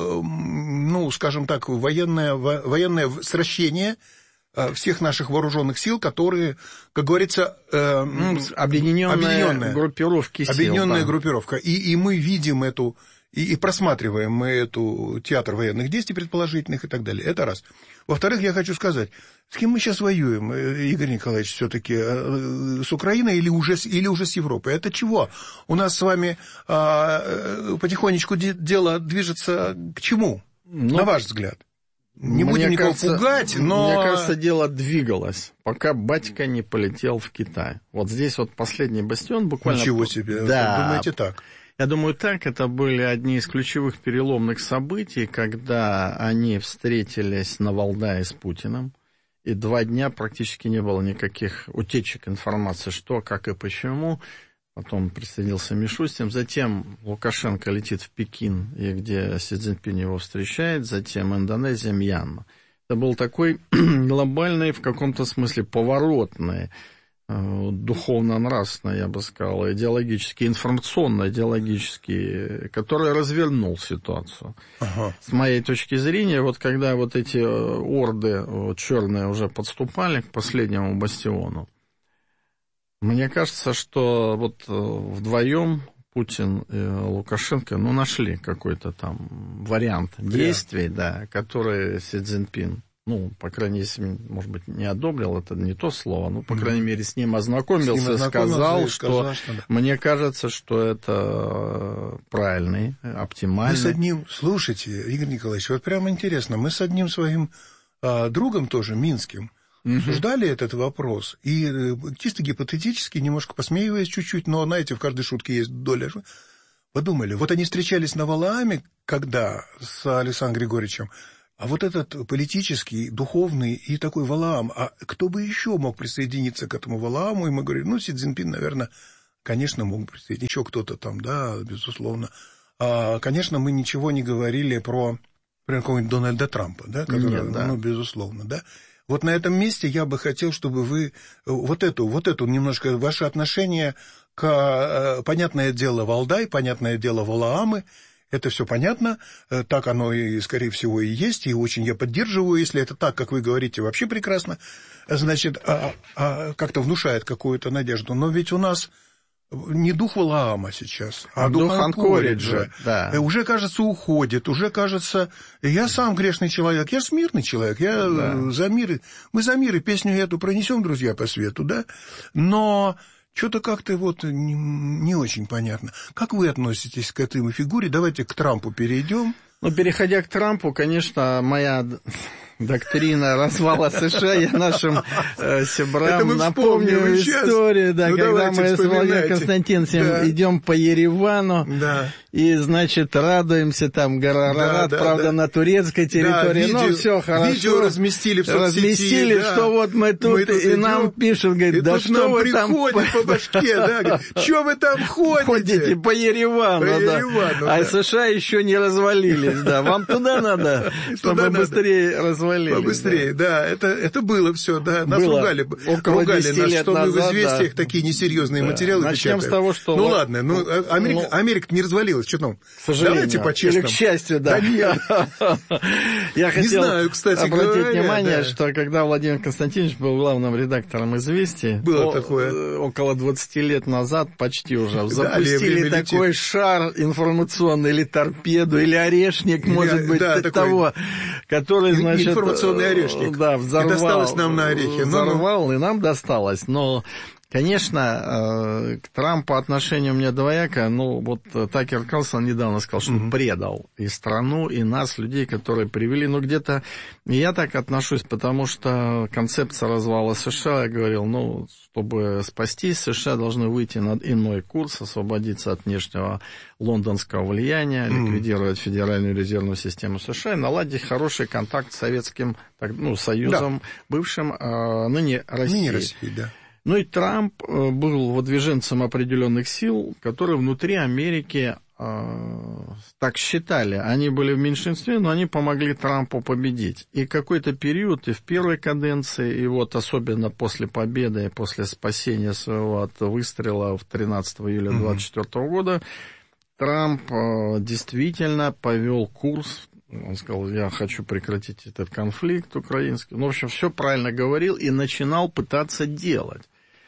ну, скажем так, военное, военное сращение всех наших вооруженных сил, которые, как говорится, объединенная, объединенная группировки сил. Объединенная да. группировка. И, и мы видим эту... И, и просматриваем мы эту театр военных действий предположительных и так далее. Это раз. Во-вторых, я хочу сказать, с кем мы сейчас воюем, Игорь Николаевич, все-таки с Украиной или уже, или уже с Европой? Это чего? У нас с вами а, потихонечку де- дело движется к чему, ну, на ваш взгляд? Не будем никого кажется, пугать, но... Мне кажется, дело двигалось, пока батька не полетел в Китай. Вот здесь вот последний бастион буквально... Ничего себе, да. думаете так? Я думаю, так, это были одни из ключевых переломных событий, когда они встретились на Валдае с Путиным, и два дня практически не было никаких утечек информации, что, как и почему. Потом присоединился Мишустин, затем Лукашенко летит в Пекин, и где Си Цзиньпин его встречает, затем Индонезия, Мьянма. Это был такой глобальный, в каком-то смысле поворотный, духовно-нравственно, я бы сказал, идеологический, информационно-идеологический, который развернул ситуацию. Ага. С моей точки зрения, вот когда вот эти орды вот, черные уже подступали к последнему бастиону, мне кажется, что вот вдвоем Путин и Лукашенко, ну, нашли какой-то там вариант действий, да, который Си Цзиньпин, ну, по крайней мере, может быть, не одобрил, это не то слово, но, по крайней мере, с ним ознакомился, с ним ознакомился сказал, и сказал, что, что да. Мне кажется, что это правильный, оптимальный. Мы с одним, слушайте, Игорь Николаевич, вот прямо интересно, мы с одним своим а, другом тоже, минским, угу. обсуждали этот вопрос, и чисто гипотетически, немножко посмеиваясь чуть-чуть, но, знаете, в каждой шутке есть доля, подумали, вот они встречались на Валааме, когда с Александром Григорьевичем, А вот этот политический, духовный и такой Валаам, а кто бы еще мог присоединиться к этому Валааму? И мы говорим, ну, Си Цзиньпин, наверное, конечно, мог присоединиться. Еще кто-то там, да, безусловно. А, конечно, мы ничего не говорили про, про какого-нибудь Дональда Трампа, да, который, Нет, да. ну, безусловно, да. Вот на этом месте я бы хотел, чтобы вы вот эту, вот эту немножко ваше отношение к, понятное дело, Валдай, понятное дело, Валаамы, это все понятно, так оно и, скорее всего, и есть, и очень я поддерживаю, если это так, как вы говорите, вообще прекрасно, значит, а, а, как-то внушает какую-то надежду. Но ведь у нас не дух Валаама сейчас, а, а дух Анкориджа. Да. Уже, кажется, уходит, уже, кажется... Я сам грешный человек, я смирный человек, я да. за мир... Мы за мир и песню эту пронесем, друзья, по свету, да? Но что-то как-то вот не, не очень понятно. Как вы относитесь к этой фигуре? Давайте к Трампу перейдем. Ну, переходя к Трампу, конечно, моя... доктрина развала США, я нашим э, сябрам напомню историю, да, ну, когда мы с Владимиром Константиновичем да. идем по Еревану, да. и, значит, радуемся, там, Гарарат, да, да, правда, да. на турецкой территории, да, видео, но все хорошо. Видео разместили в соцсети. Разместили, да. что вот мы тут, мы тут и идем, нам пишут, говорит, да что вы там... по башке, да, что вы там ходите? Ходите по Еревану, по да. Еревану, да. А США еще не развалились, да, вам туда надо, чтобы быстрее развалились. Побыстрее, да, да это, это было все, да, нас было ругали, ругали нас, что мы в известиях да. такие несерьезные да. материалы Начнем печатаем. с того, что... Ну вот, ладно, ну, Америка, ну, Америка не развалилась, что там? К сожалению. Давайте по-честному. Или к счастью, да. да нет. Я хотел знаю, кстати, обратить говоря, внимание, да. что когда Владимир Константинович был главным редактором «Известий», было о, такое. около двадцати лет назад, почти уже, запустили да, такой летит. шар информационный, или торпеду, или орешник, или, может быть, да, того, который, значит... Информационный орешник. Да, взорвал. И досталось нам на орехи. Взорвал, ну, ну. и нам досталось. Но, конечно, к Трампу отношение у меня двоякое. Ну, вот Такер Карлсон недавно сказал, что mm-hmm. предал и страну, и нас, людей, которые привели. Ну, где-то я так отношусь, потому что концепция развала США, я говорил, ну, чтобы спастись, США должны выйти на иной курс, освободиться от внешнего лондонского влияния, mm-hmm. ликвидировать Федеральную резервную систему США и наладить хороший контакт с Советским ну, Союзом, да. бывшим, э, ныне Россией. Ныне Россией, да. Ну и Трамп был выдвиженцем определенных сил, которые внутри Америки э, так считали. Они были в меньшинстве, но они помогли Трампу победить. И какой-то период, и в первой каденции, и вот особенно после победы, и после спасения своего от выстрела в тринадцатого июля двадцать четвёртого года, Трамп э, действительно повел курс. Он сказал, я хочу прекратить этот конфликт украинский. Ну, в общем, все правильно говорил и начинал пытаться делать.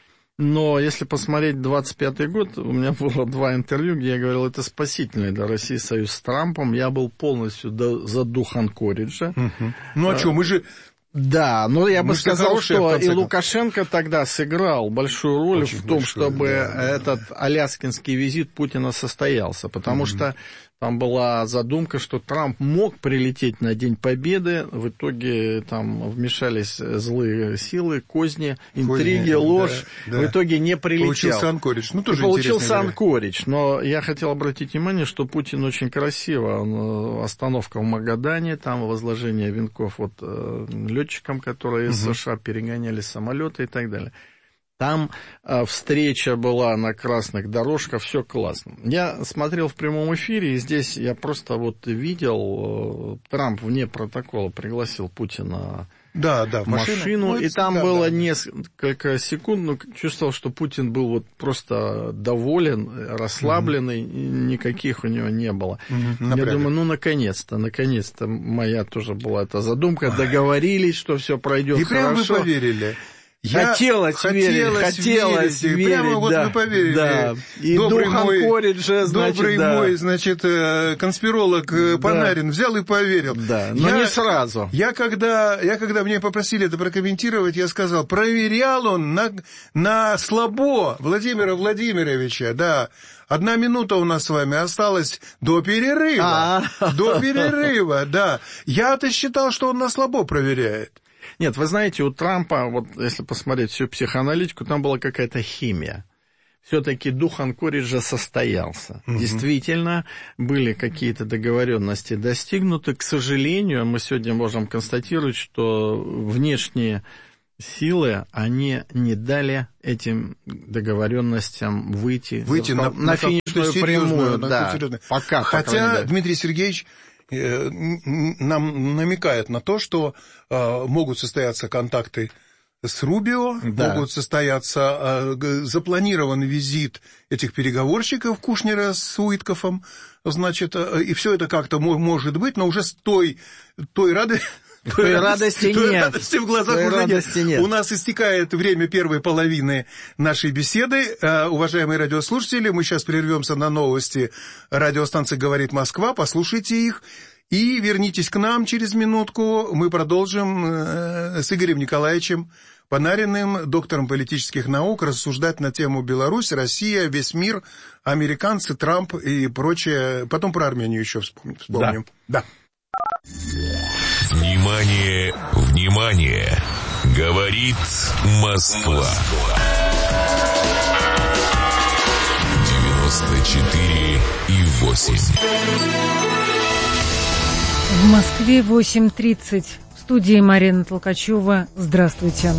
Но если посмотреть двадцать пятый год, у меня было два интервью, где я говорил, это спасительный для России союз с Трампом. Я был полностью за дух Анкориджа. Угу. Ну, а, а что, мы же... Да, но я бы Мы сказал, что и концов. Лукашенко тогда сыграл большую роль Очень в том, большую, чтобы да, этот да. аляскинский визит Путина состоялся, потому mm-hmm. что там была задумка, что Трамп мог прилететь на День Победы, в итоге там вмешались злые силы, козни, интриги, Козни, ложь, да, да. в итоге не прилетел. Получился Анкоридж, ну тоже Получился Анкоридж, но я хотел обратить внимание, что Путин очень красиво, он, остановка в Магадане, там возложение венков вот летчикам, которые из угу. США перегоняли самолеты и так далее. Там э, встреча была на красных дорожках, все классно. Я смотрел в прямом эфире, и здесь я просто вот видел, э, Трамп вне протокола пригласил Путина да, да, в машину, машину ну, и там да, было да, несколько секунд, но чувствовал, что Путин был вот просто доволен, расслабленный, угу. никаких у него не было. Угу, я думаю, ну, наконец-то, наконец-то моя тоже была эта задумка, договорились, что все пройдет и хорошо. И прям вы поверили. Я хотелось, хотелось верить, хотелось верить, верить, прямо вот да, вы поверили. Да. И добрый дух Анкориджа, значит, добрый да. мой, значит, конспиролог да. Панарин взял и поверил. Да, но я, не сразу. Я когда, я когда меня попросили это прокомментировать, я сказал, проверял он на, на слабо Владимира Владимировича, да. Одна минута у нас с вами осталась до перерыва. А-а-а. До перерыва, да. Я-то считал, что он на слабо проверяет. Нет, вы знаете, у Трампа, вот если посмотреть всю психоаналитику, там была какая-то химия. все-таки дух Анкориджа состоялся. Угу. Действительно, были какие-то договоренности достигнуты. К сожалению, мы сегодня можем констатировать, что внешние силы, они не дали этим договоренностям выйти, выйти на, на, на финишную прямую. Да, пока, Хотя пока Дмитрий Сергеевич нам намекает на то, что э, могут состояться контакты с Рубио, да. могут состояться, э, запланирован визит этих переговорщиков Кушнера с Уиткофом, значит, э, и все это как-то может быть, но уже с той, той радостью, Той радости той нет. радости в глазах Той уже радости нет. нет. У нас истекает время первой половины нашей беседы. Уважаемые радиослушатели, мы сейчас прервемся на новости радиостанции «Говорит Москва». Послушайте их и вернитесь к нам через минутку. Мы продолжим с Игорем Николаевичем Панариным, доктором политических наук, рассуждать на тему Беларусь, Россия, весь мир, американцы, Трамп и прочее. Потом про Армению еще вспомним. Да. да. Внимание, внимание! Говорит Москва. девяносто четыре и восемь. В Москве восемь тридцать. В студии Марина Толкачева. Здравствуйте.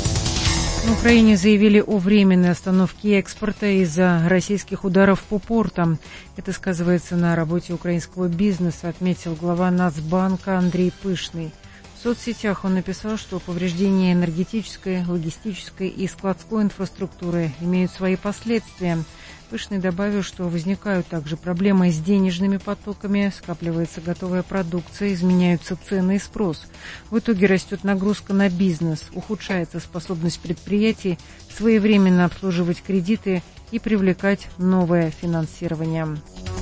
В Украине заявили о временной остановке экспорта из-за российских ударов по портам. Это сказывается на работе украинского бизнеса, отметил глава Нацбанка Андрей Пышный. В соцсетях он написал, что повреждения энергетической, логистической и складской инфраструктуры имеют свои последствия. Пышный добавил, что возникают также проблемы с денежными потоками, скапливается готовая продукция, изменяются цены и спрос. В итоге растет нагрузка на бизнес, ухудшается способность предприятий своевременно обслуживать кредиты и привлекать новое финансирование.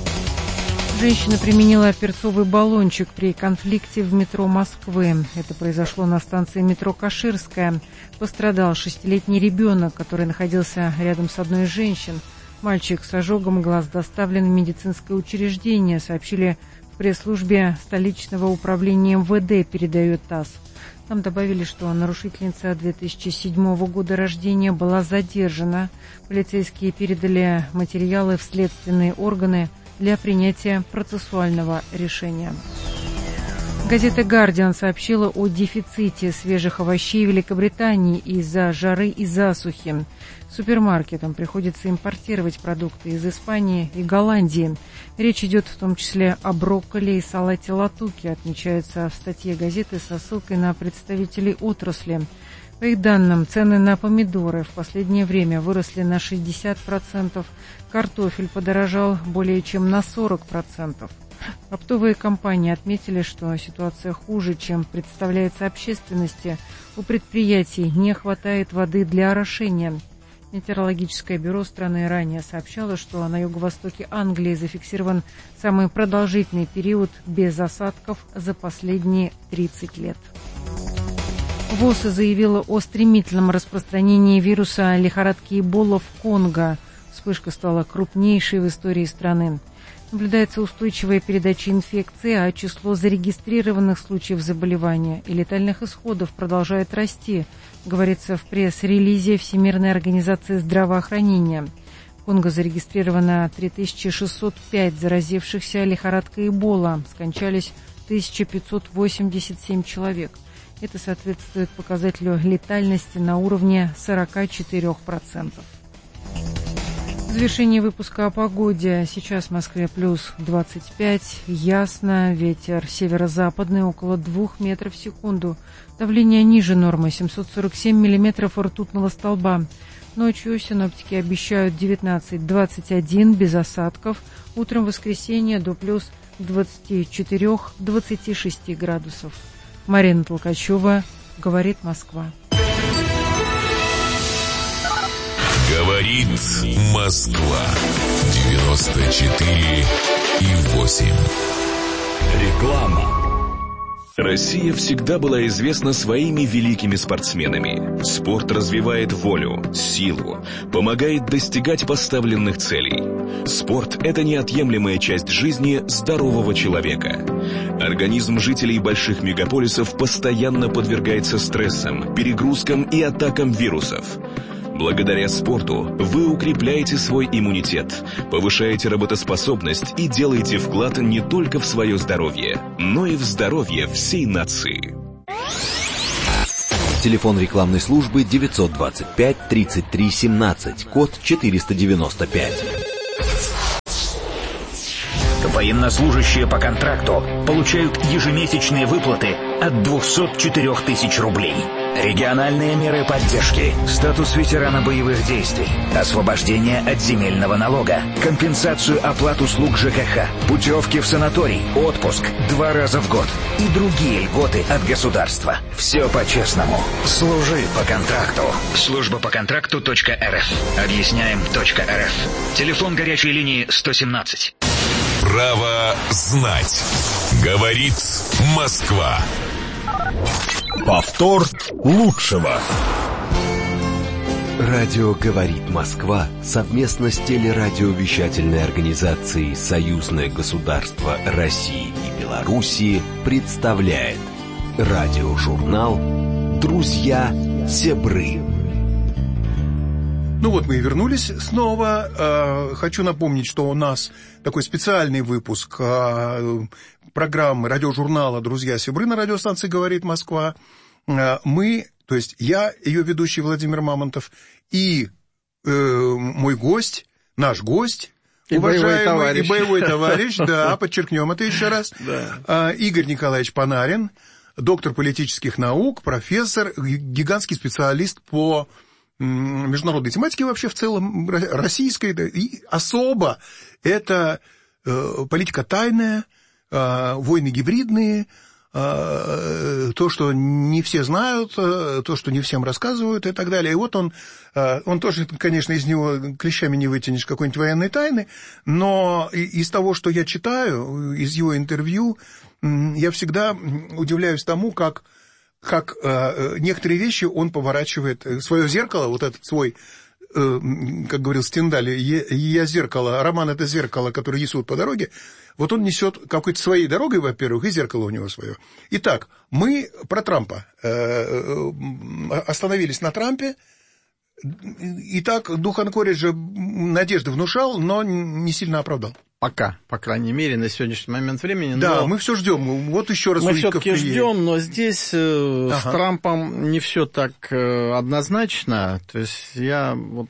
Женщина применила перцовый баллончик при конфликте в метро Москвы. Это произошло на станции метро Каширская. Пострадал шестилетний ребенок, который находился рядом с одной из женщин. Мальчик с ожогом глаз доставлен в медицинское учреждение, сообщили в пресс-службе столичного управления эм вэ дэ, передает ТАСС. Там добавили, что нарушительница две тысячи седьмого года рождения была задержана. Полицейские передали материалы в следственные органы для принятия процессуального решения. Газета «Гардиан» сообщила о дефиците свежих овощей в Великобритании из-за жары и засухи. Супермаркетам приходится импортировать продукты из Испании и Голландии. Речь идет в том числе о брокколи и салате латуки, отмечается в статье газеты со ссылкой на представителей отрасли. По их данным, цены на помидоры в последнее время выросли на шестьдесят процентов, картофель подорожал более чем на сорок процентов. Оптовые компании отметили, что ситуация хуже, чем представляется общественности. У предприятий не хватает воды для орошения. Метеорологическое бюро страны ранее сообщало, что на юго-востоке Англии зафиксирован самый продолжительный период без осадков за последние тридцать лет. ВОЗ заявила о стремительном распространении вируса лихорадки Эбола в Конго. Вспышка стала крупнейшей в истории страны. Наблюдается устойчивая передача инфекции, а число зарегистрированных случаев заболевания и летальных исходов продолжает расти, говорится в пресс-релизе Всемирной организации здравоохранения. В Конго зарегистрировано три тысячи шестьсот пять заразившихся лихорадкой Эбола, скончались тысяча пятьсот восемьдесят семь человек. Это соответствует показателю летальности на уровне сорок четыре процента. В завершении выпуска о погоде. Сейчас в Москве плюс двадцать пять, ясно, ветер северо-западный около двух метров в секунду. Давление ниже нормы, семьсот сорок семь миллиметров ртутного столба. Ночью синоптики обещают девятнадцать двадцать один без осадков. Утром воскресенье до плюс двадцать четыре двадцать шесть градусов. Марина Толкачева, говорит Москва. Говорит Москва. девяносто четыре и восемь. Реклама. Россия всегда была известна своими великими спортсменами. Спорт развивает волю, силу, помогает достигать поставленных целей. Спорт – это неотъемлемая часть жизни здорового человека. Организм жителей больших мегаполисов постоянно подвергается стрессам, перегрузкам и атакам вирусов. Благодаря спорту вы укрепляете свой иммунитет, повышаете работоспособность и делаете вклад не только в свое здоровье, но и в здоровье всей нации. Телефон рекламной службы девятьсот двадцать пять тридцать три семнадцать, код четыреста девяносто пять. Военнослужащие по контракту получают ежемесячные выплаты от двухсот четырёх тысяч рублей. Региональные меры поддержки, статус ветерана боевых действий, освобождение от земельного налога, компенсацию оплат услуг ЖКХ, путевки в санаторий, отпуск два раза в год и другие льготы от государства. Все по-честному. Служи по контракту. Служба по контракту точка эр эф. Объясняем точка эр эф. Телефон горячей линии сто семнадцать. Право знать. Говорит Москва. Повтор лучшего. Радио «Говорит Москва» совместно с телерадиовещательной организацией «Союзное государство России и Белоруссии» представляет радиожурнал «Друзья Себры». Ну вот мы и вернулись снова. Хочу напомнить, что у нас такой специальный выпуск программы радиожурнала «Друзья Себры» на радиостанции «Говорит Москва». Мы, то есть я, ее ведущий Владимир Мамонтов, и э, мой гость, наш гость, и уважаемый боевой товарищ. и боевой товарищ, да, подчеркнем это еще раз, да. Игорь Николаевич Панарин, доктор политических наук, профессор, гигантский специалист по международной тематике вообще в целом, российской, и особо это э, политика тайная, э, войны гибридные, э, то, что не все знают, э, то, что не всем рассказывают и так далее. И вот он, э, он тоже, конечно, из него клещами не вытянешь какой-нибудь военной тайны, но из того, что я читаю, из его интервью, я всегда удивляюсь тому, как как э, некоторые вещи он поворачивает, свое зеркало, вот этот свой, э, как говорил Стендаль, я зеркало, роман это зеркало, которое несут по дороге, вот он несет какой-то своей дорогой, во-первых, и зеркало у него свое. Итак, мы про Трампа э, остановились на Трампе. Итак, дух Анкориджа надежды внушал, но не сильно оправдал. Пока, по крайней мере, на сегодняшний момент времени. Да, но мы все ждем. Вот еще раз мы все-таки ждем, но здесь э, ага. с Трампом не все так э, однозначно. То есть я вот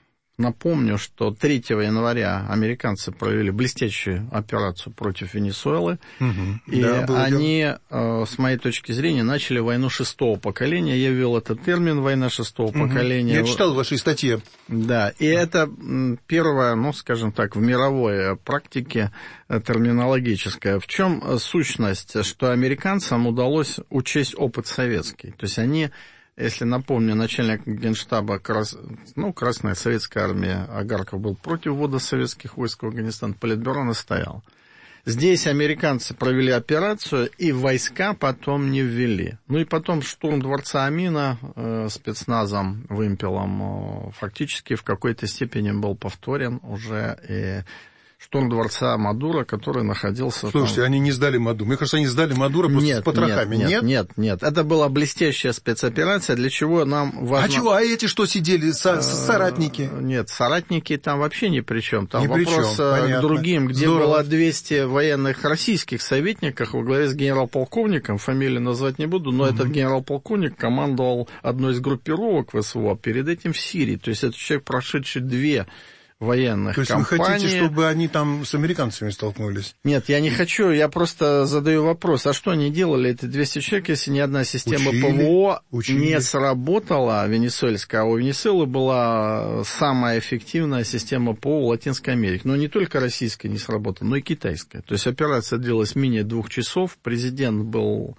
напомню, что третьего января американцы провели блестящую операцию против Венесуэлы, угу. и да, они, э, с моей точки зрения, начали войну шестого поколения. Я ввел этот термин «война шестого угу. поколения». Я читал ваши статьи. Да, и это первое, ну, скажем так, в мировой практике терминологическая. В чем сущность? Что американцам удалось учесть опыт советский. То есть они... Если напомню, начальник генштаба, ну, Красная Советская Армия Агарков был против ввода советских войск в Афганистан, Политбюро настоял. Здесь американцы провели операцию, и войска потом не ввели. Ну и потом штурм дворца Амина э, спецназом, вымпелом, э, фактически в какой-то степени был повторен уже и... штурм дворца Мадуро, который находился... Слушайте, там... они не сдали Мадуро. Мне кажется, они сдали Мадуро просто нет, с потрохами. Нет, нет, нет, нет. Это была блестящая спецоперация, для чего нам важно... А чего? А эти что сидели? Со- соратники? Нет, соратники там вообще ни при чем. Там ни вопрос к другим, где Здорово. было двести военных российских советников во главе с генерал-полковником, фамилию назвать не буду, но угу. этот генерал-полковник командовал одной из группировок ВСУ, перед этим в Сирии. То есть это человек, прошедший две... военных То есть компаний. вы хотите, чтобы они там с американцами столкнулись? Нет, я не хочу, я просто задаю вопрос, а что они делали, эти двести человек, если ни одна система учили, ПВО учили. не сработала, венесуэльская, а у Венесуэлы была самая эффективная система ПВО в Латинской Америке, но не только российская не сработала, но и китайская. То есть операция длилась менее двух часов, президент был...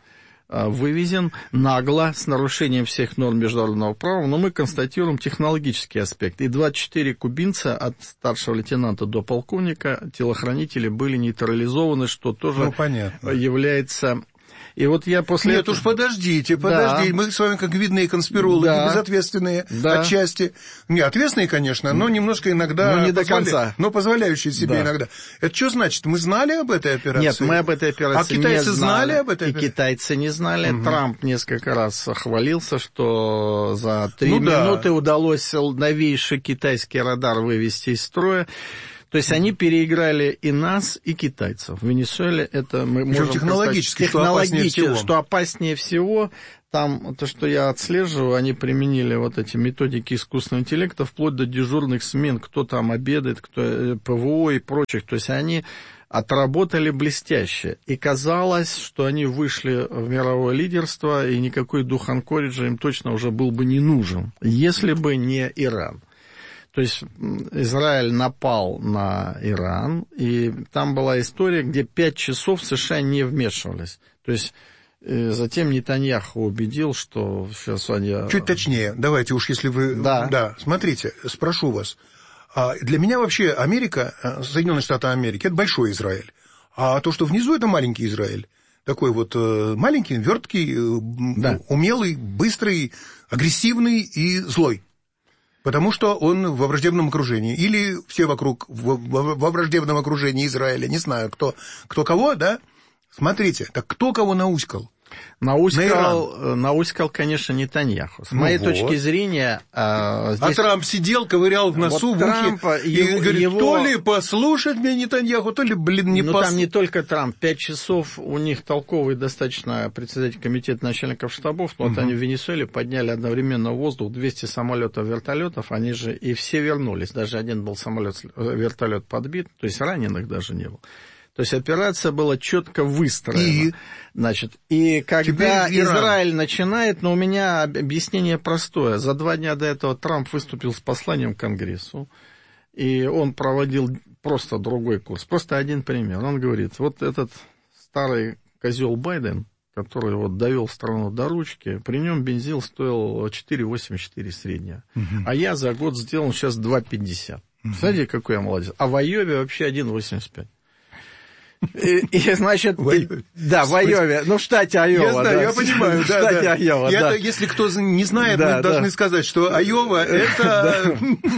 вывезен нагло, с нарушением всех норм международного права, но мы констатируем технологический аспект. И двадцать четыре кубинца от старшего лейтенанта до полковника, телохранители, были нейтрализованы, что тоже ну, понятно. является... И вот я после Нет этого... уж, подождите, подождите. Да. Мы с вами как видные конспирологи, да. безответственные да. отчасти. Не, ответственные, конечно, но немножко иногда... Но не позволя... до конца. Но позволяющие себе да. иногда. Это что значит? Мы знали об этой операции? Нет, мы об этой операции не знали. А китайцы знали об этой операции? И китайцы не знали. Угу. Трамп несколько раз хвалился, что за три ну, минуты да. удалось новейший китайский радар вывести из строя. То есть они переиграли и нас, и китайцев. В Венесуэле это мы Причем можем... технологически, сказать, что опаснее всего. Что опаснее всего. Там, то, что я отслеживаю, они применили вот эти методики искусственного интеллекта вплоть до дежурных смен, кто там обедает, кто ПВО и прочих. То есть они отработали блестяще. И казалось, что они вышли в мировое лидерство, и никакой дух анкориджа им точно уже был бы не нужен, если бы не Иран. То есть Израиль напал на Иран, и там была история, где пять часов США не вмешивались. То есть затем Нетаньяху убедил, что сейчас они... Чуть точнее, давайте уж, если вы... Да. Да, смотрите, спрошу вас. Для меня вообще Америка, Соединенные Штаты Америки, это большой Израиль. А то, что внизу, это маленький Израиль. Такой вот маленький, верткий, да. умелый, быстрый, агрессивный и злой. Потому что он во враждебном окружении. Или все вокруг во враждебном окружении Израиля. Не знаю, кто, кто кого, да? Смотрите, так кто кого науськал? Науськал, на науськал, конечно, Нетаньяху. С ну моей вот. точки зрения... А, здесь... а Трамп сидел, ковырял в носу, вот в ухе, и его, говорит, его... то ли послушать меня Нетаньяху, то ли, блин, не послушать. Ну, пос... там не только Трамп. Пять часов у них толковый достаточно председатель комитета начальников штабов. Вот угу. они в Венесуэле подняли одновременно в воздух двести самолетов, вертолетов. Они же и все вернулись. Даже один был самолет, вертолет подбит, то есть раненых даже не было. То есть операция была четко выстроена. И, Значит, и когда Израиль начинает, но у меня объяснение простое. За два дня до этого Трамп выступил с посланием к Конгрессу, и он проводил просто другой курс. Просто один пример. Он говорит, вот этот старый козел Байден, который вот довел страну до ручки, при нем бензин стоил четыре восемьдесят четыре средняя. Угу. А я за год сделал сейчас два пятьдесят. Угу. Смотрите, какой я молодец. А в Айове вообще один восемьдесят пять. И, и, значит, и, да, в Айове, ну, в штате Айова. Я знаю, да, я понимаю, да, в штате да. Айова, я, да. Если кто не знает, да, мы да. должны сказать, что Айова это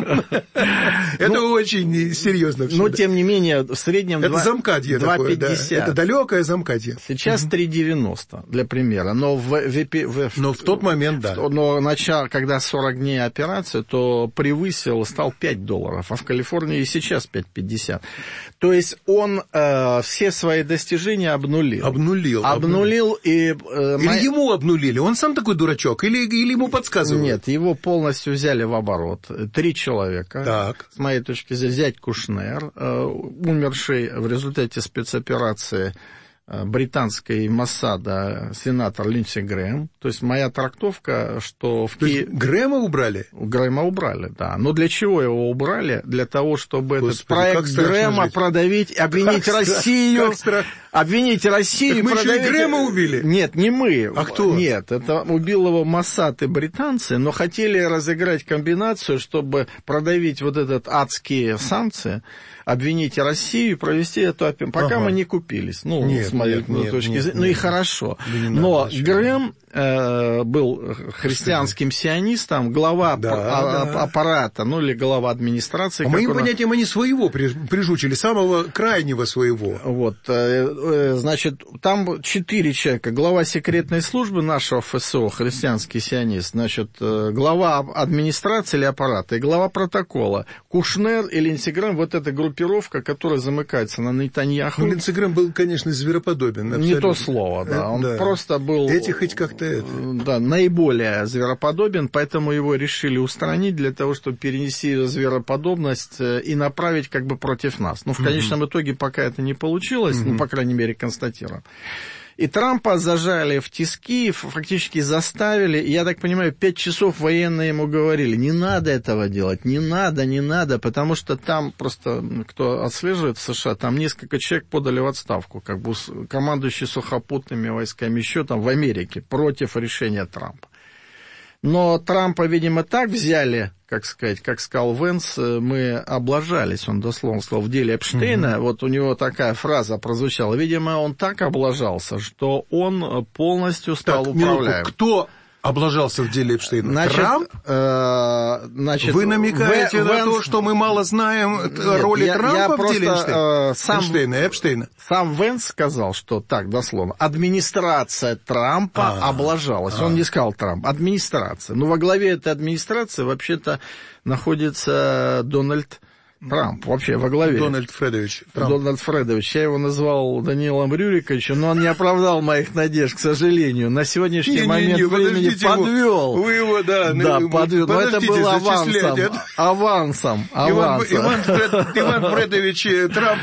это очень серьезно. Но, тем не менее, в среднем это замкадье такое, да. Это далекое замкадье. Сейчас три девяносто, для примера, но в но в тот момент, да. Но начало, когда сорок дней операции, то превысил, стал пять долларов, а в Калифорнии и сейчас пять пятьдесят. То есть он все свои достижения обнулил. Обнулил. Обнулил. И, э, или май... ему обнулили? Он сам такой дурачок? Или, или ему подсказывают? Нет, его полностью взяли в оборот. Три человека. Так. С моей точки зрения, зять Кушнер, э, умерший в результате спецоперации британской Моссада сенатор Линдси Грэм. То есть моя трактовка, что в Киеве... Грэма убрали? Грэма убрали, да. Но для чего его убрали? Для того, чтобы Господи, этот проект Грэма жить. продавить, обвинить как Россию... Как обвинить Россию... Так мы продавить... еще и Грэма убили? Нет, не мы. А кто? Нет, это убил его Моссад и британцы, но хотели разыграть комбинацию, чтобы продавить вот этот адские санкции, обвинить Россию и провести эту операцию. Пока ага. мы не купились. Ну, нет, с моей нет, нет, точки нет, зрения. нет, Ну и нет. хорошо. Да но Грэм э, был христианским сионистом, глава да, а, да. аппарата, ну или глава администрации. По моим он... понятиям, они своего прижучили, самого крайнего своего. Вот, э, э, значит, там четыре человека. Глава секретной службы нашего ФСО, христианский сионист, значит, э, глава администрации или аппарата и глава протокола. Кушнер и Линдси Грэм, вот эта группировка, которая замыкается на Нетаньяху. Ну, Линдси Грэм был, конечно, звероподобен. Абсолютно. Не то слово, да. Он да. просто был... Эти хоть как-то... Это... Да, наиболее звероподобен, поэтому его решили устранить для того, чтобы перенести звероподобность и направить как бы против нас. Но в конечном mm-hmm. итоге пока это не получилось, mm-hmm. ну, по крайней мере, констатируем. И Трампа зажали в тиски, фактически заставили. И, я так понимаю, пять часов военные ему говорили, не надо этого делать, не надо, не надо, потому что там просто, кто отслеживает в США, там несколько человек подали в отставку, как бы командующий сухопутными войсками еще там в Америке против решения Трампа. Но Трампа, видимо, так взяли, как сказать, как сказал Венс, мы облажались, он дословно сказал, в деле Эпштейна, mm-hmm. вот у него такая фраза прозвучала, видимо, он так облажался, что он полностью стал так, управляем. Минутку, кто облажался в деле Эпштейна? Значит, Трамп? Э, значит, Вы намекаете в, на Венс... то, что мы мало знаем Нет, роли я, Трампа я в просто, деле Эпштейна? Э, сам, Эпштейна, Эпштейна. Сам Венс сказал, что так, дословно, администрация Трампа А-а-а. облажалась. А-а-а. Он не сказал Трамп, администрация. Но во главе этой администрации вообще-то находится Дональд Трамп, вообще во главе. Дональд Фредович. Трамп. Дональд Фредович. Я его назвал Даниилом Рюриковичем, но он не оправдал моих надежд, к сожалению. На сегодняшний не, момент не, не, времени подвел. Вы его, да. Да, вы, подвел. Но это было авансом. Это... Авансом. Авансом. Иван, Иван, Фред, Иван Фредович Трамп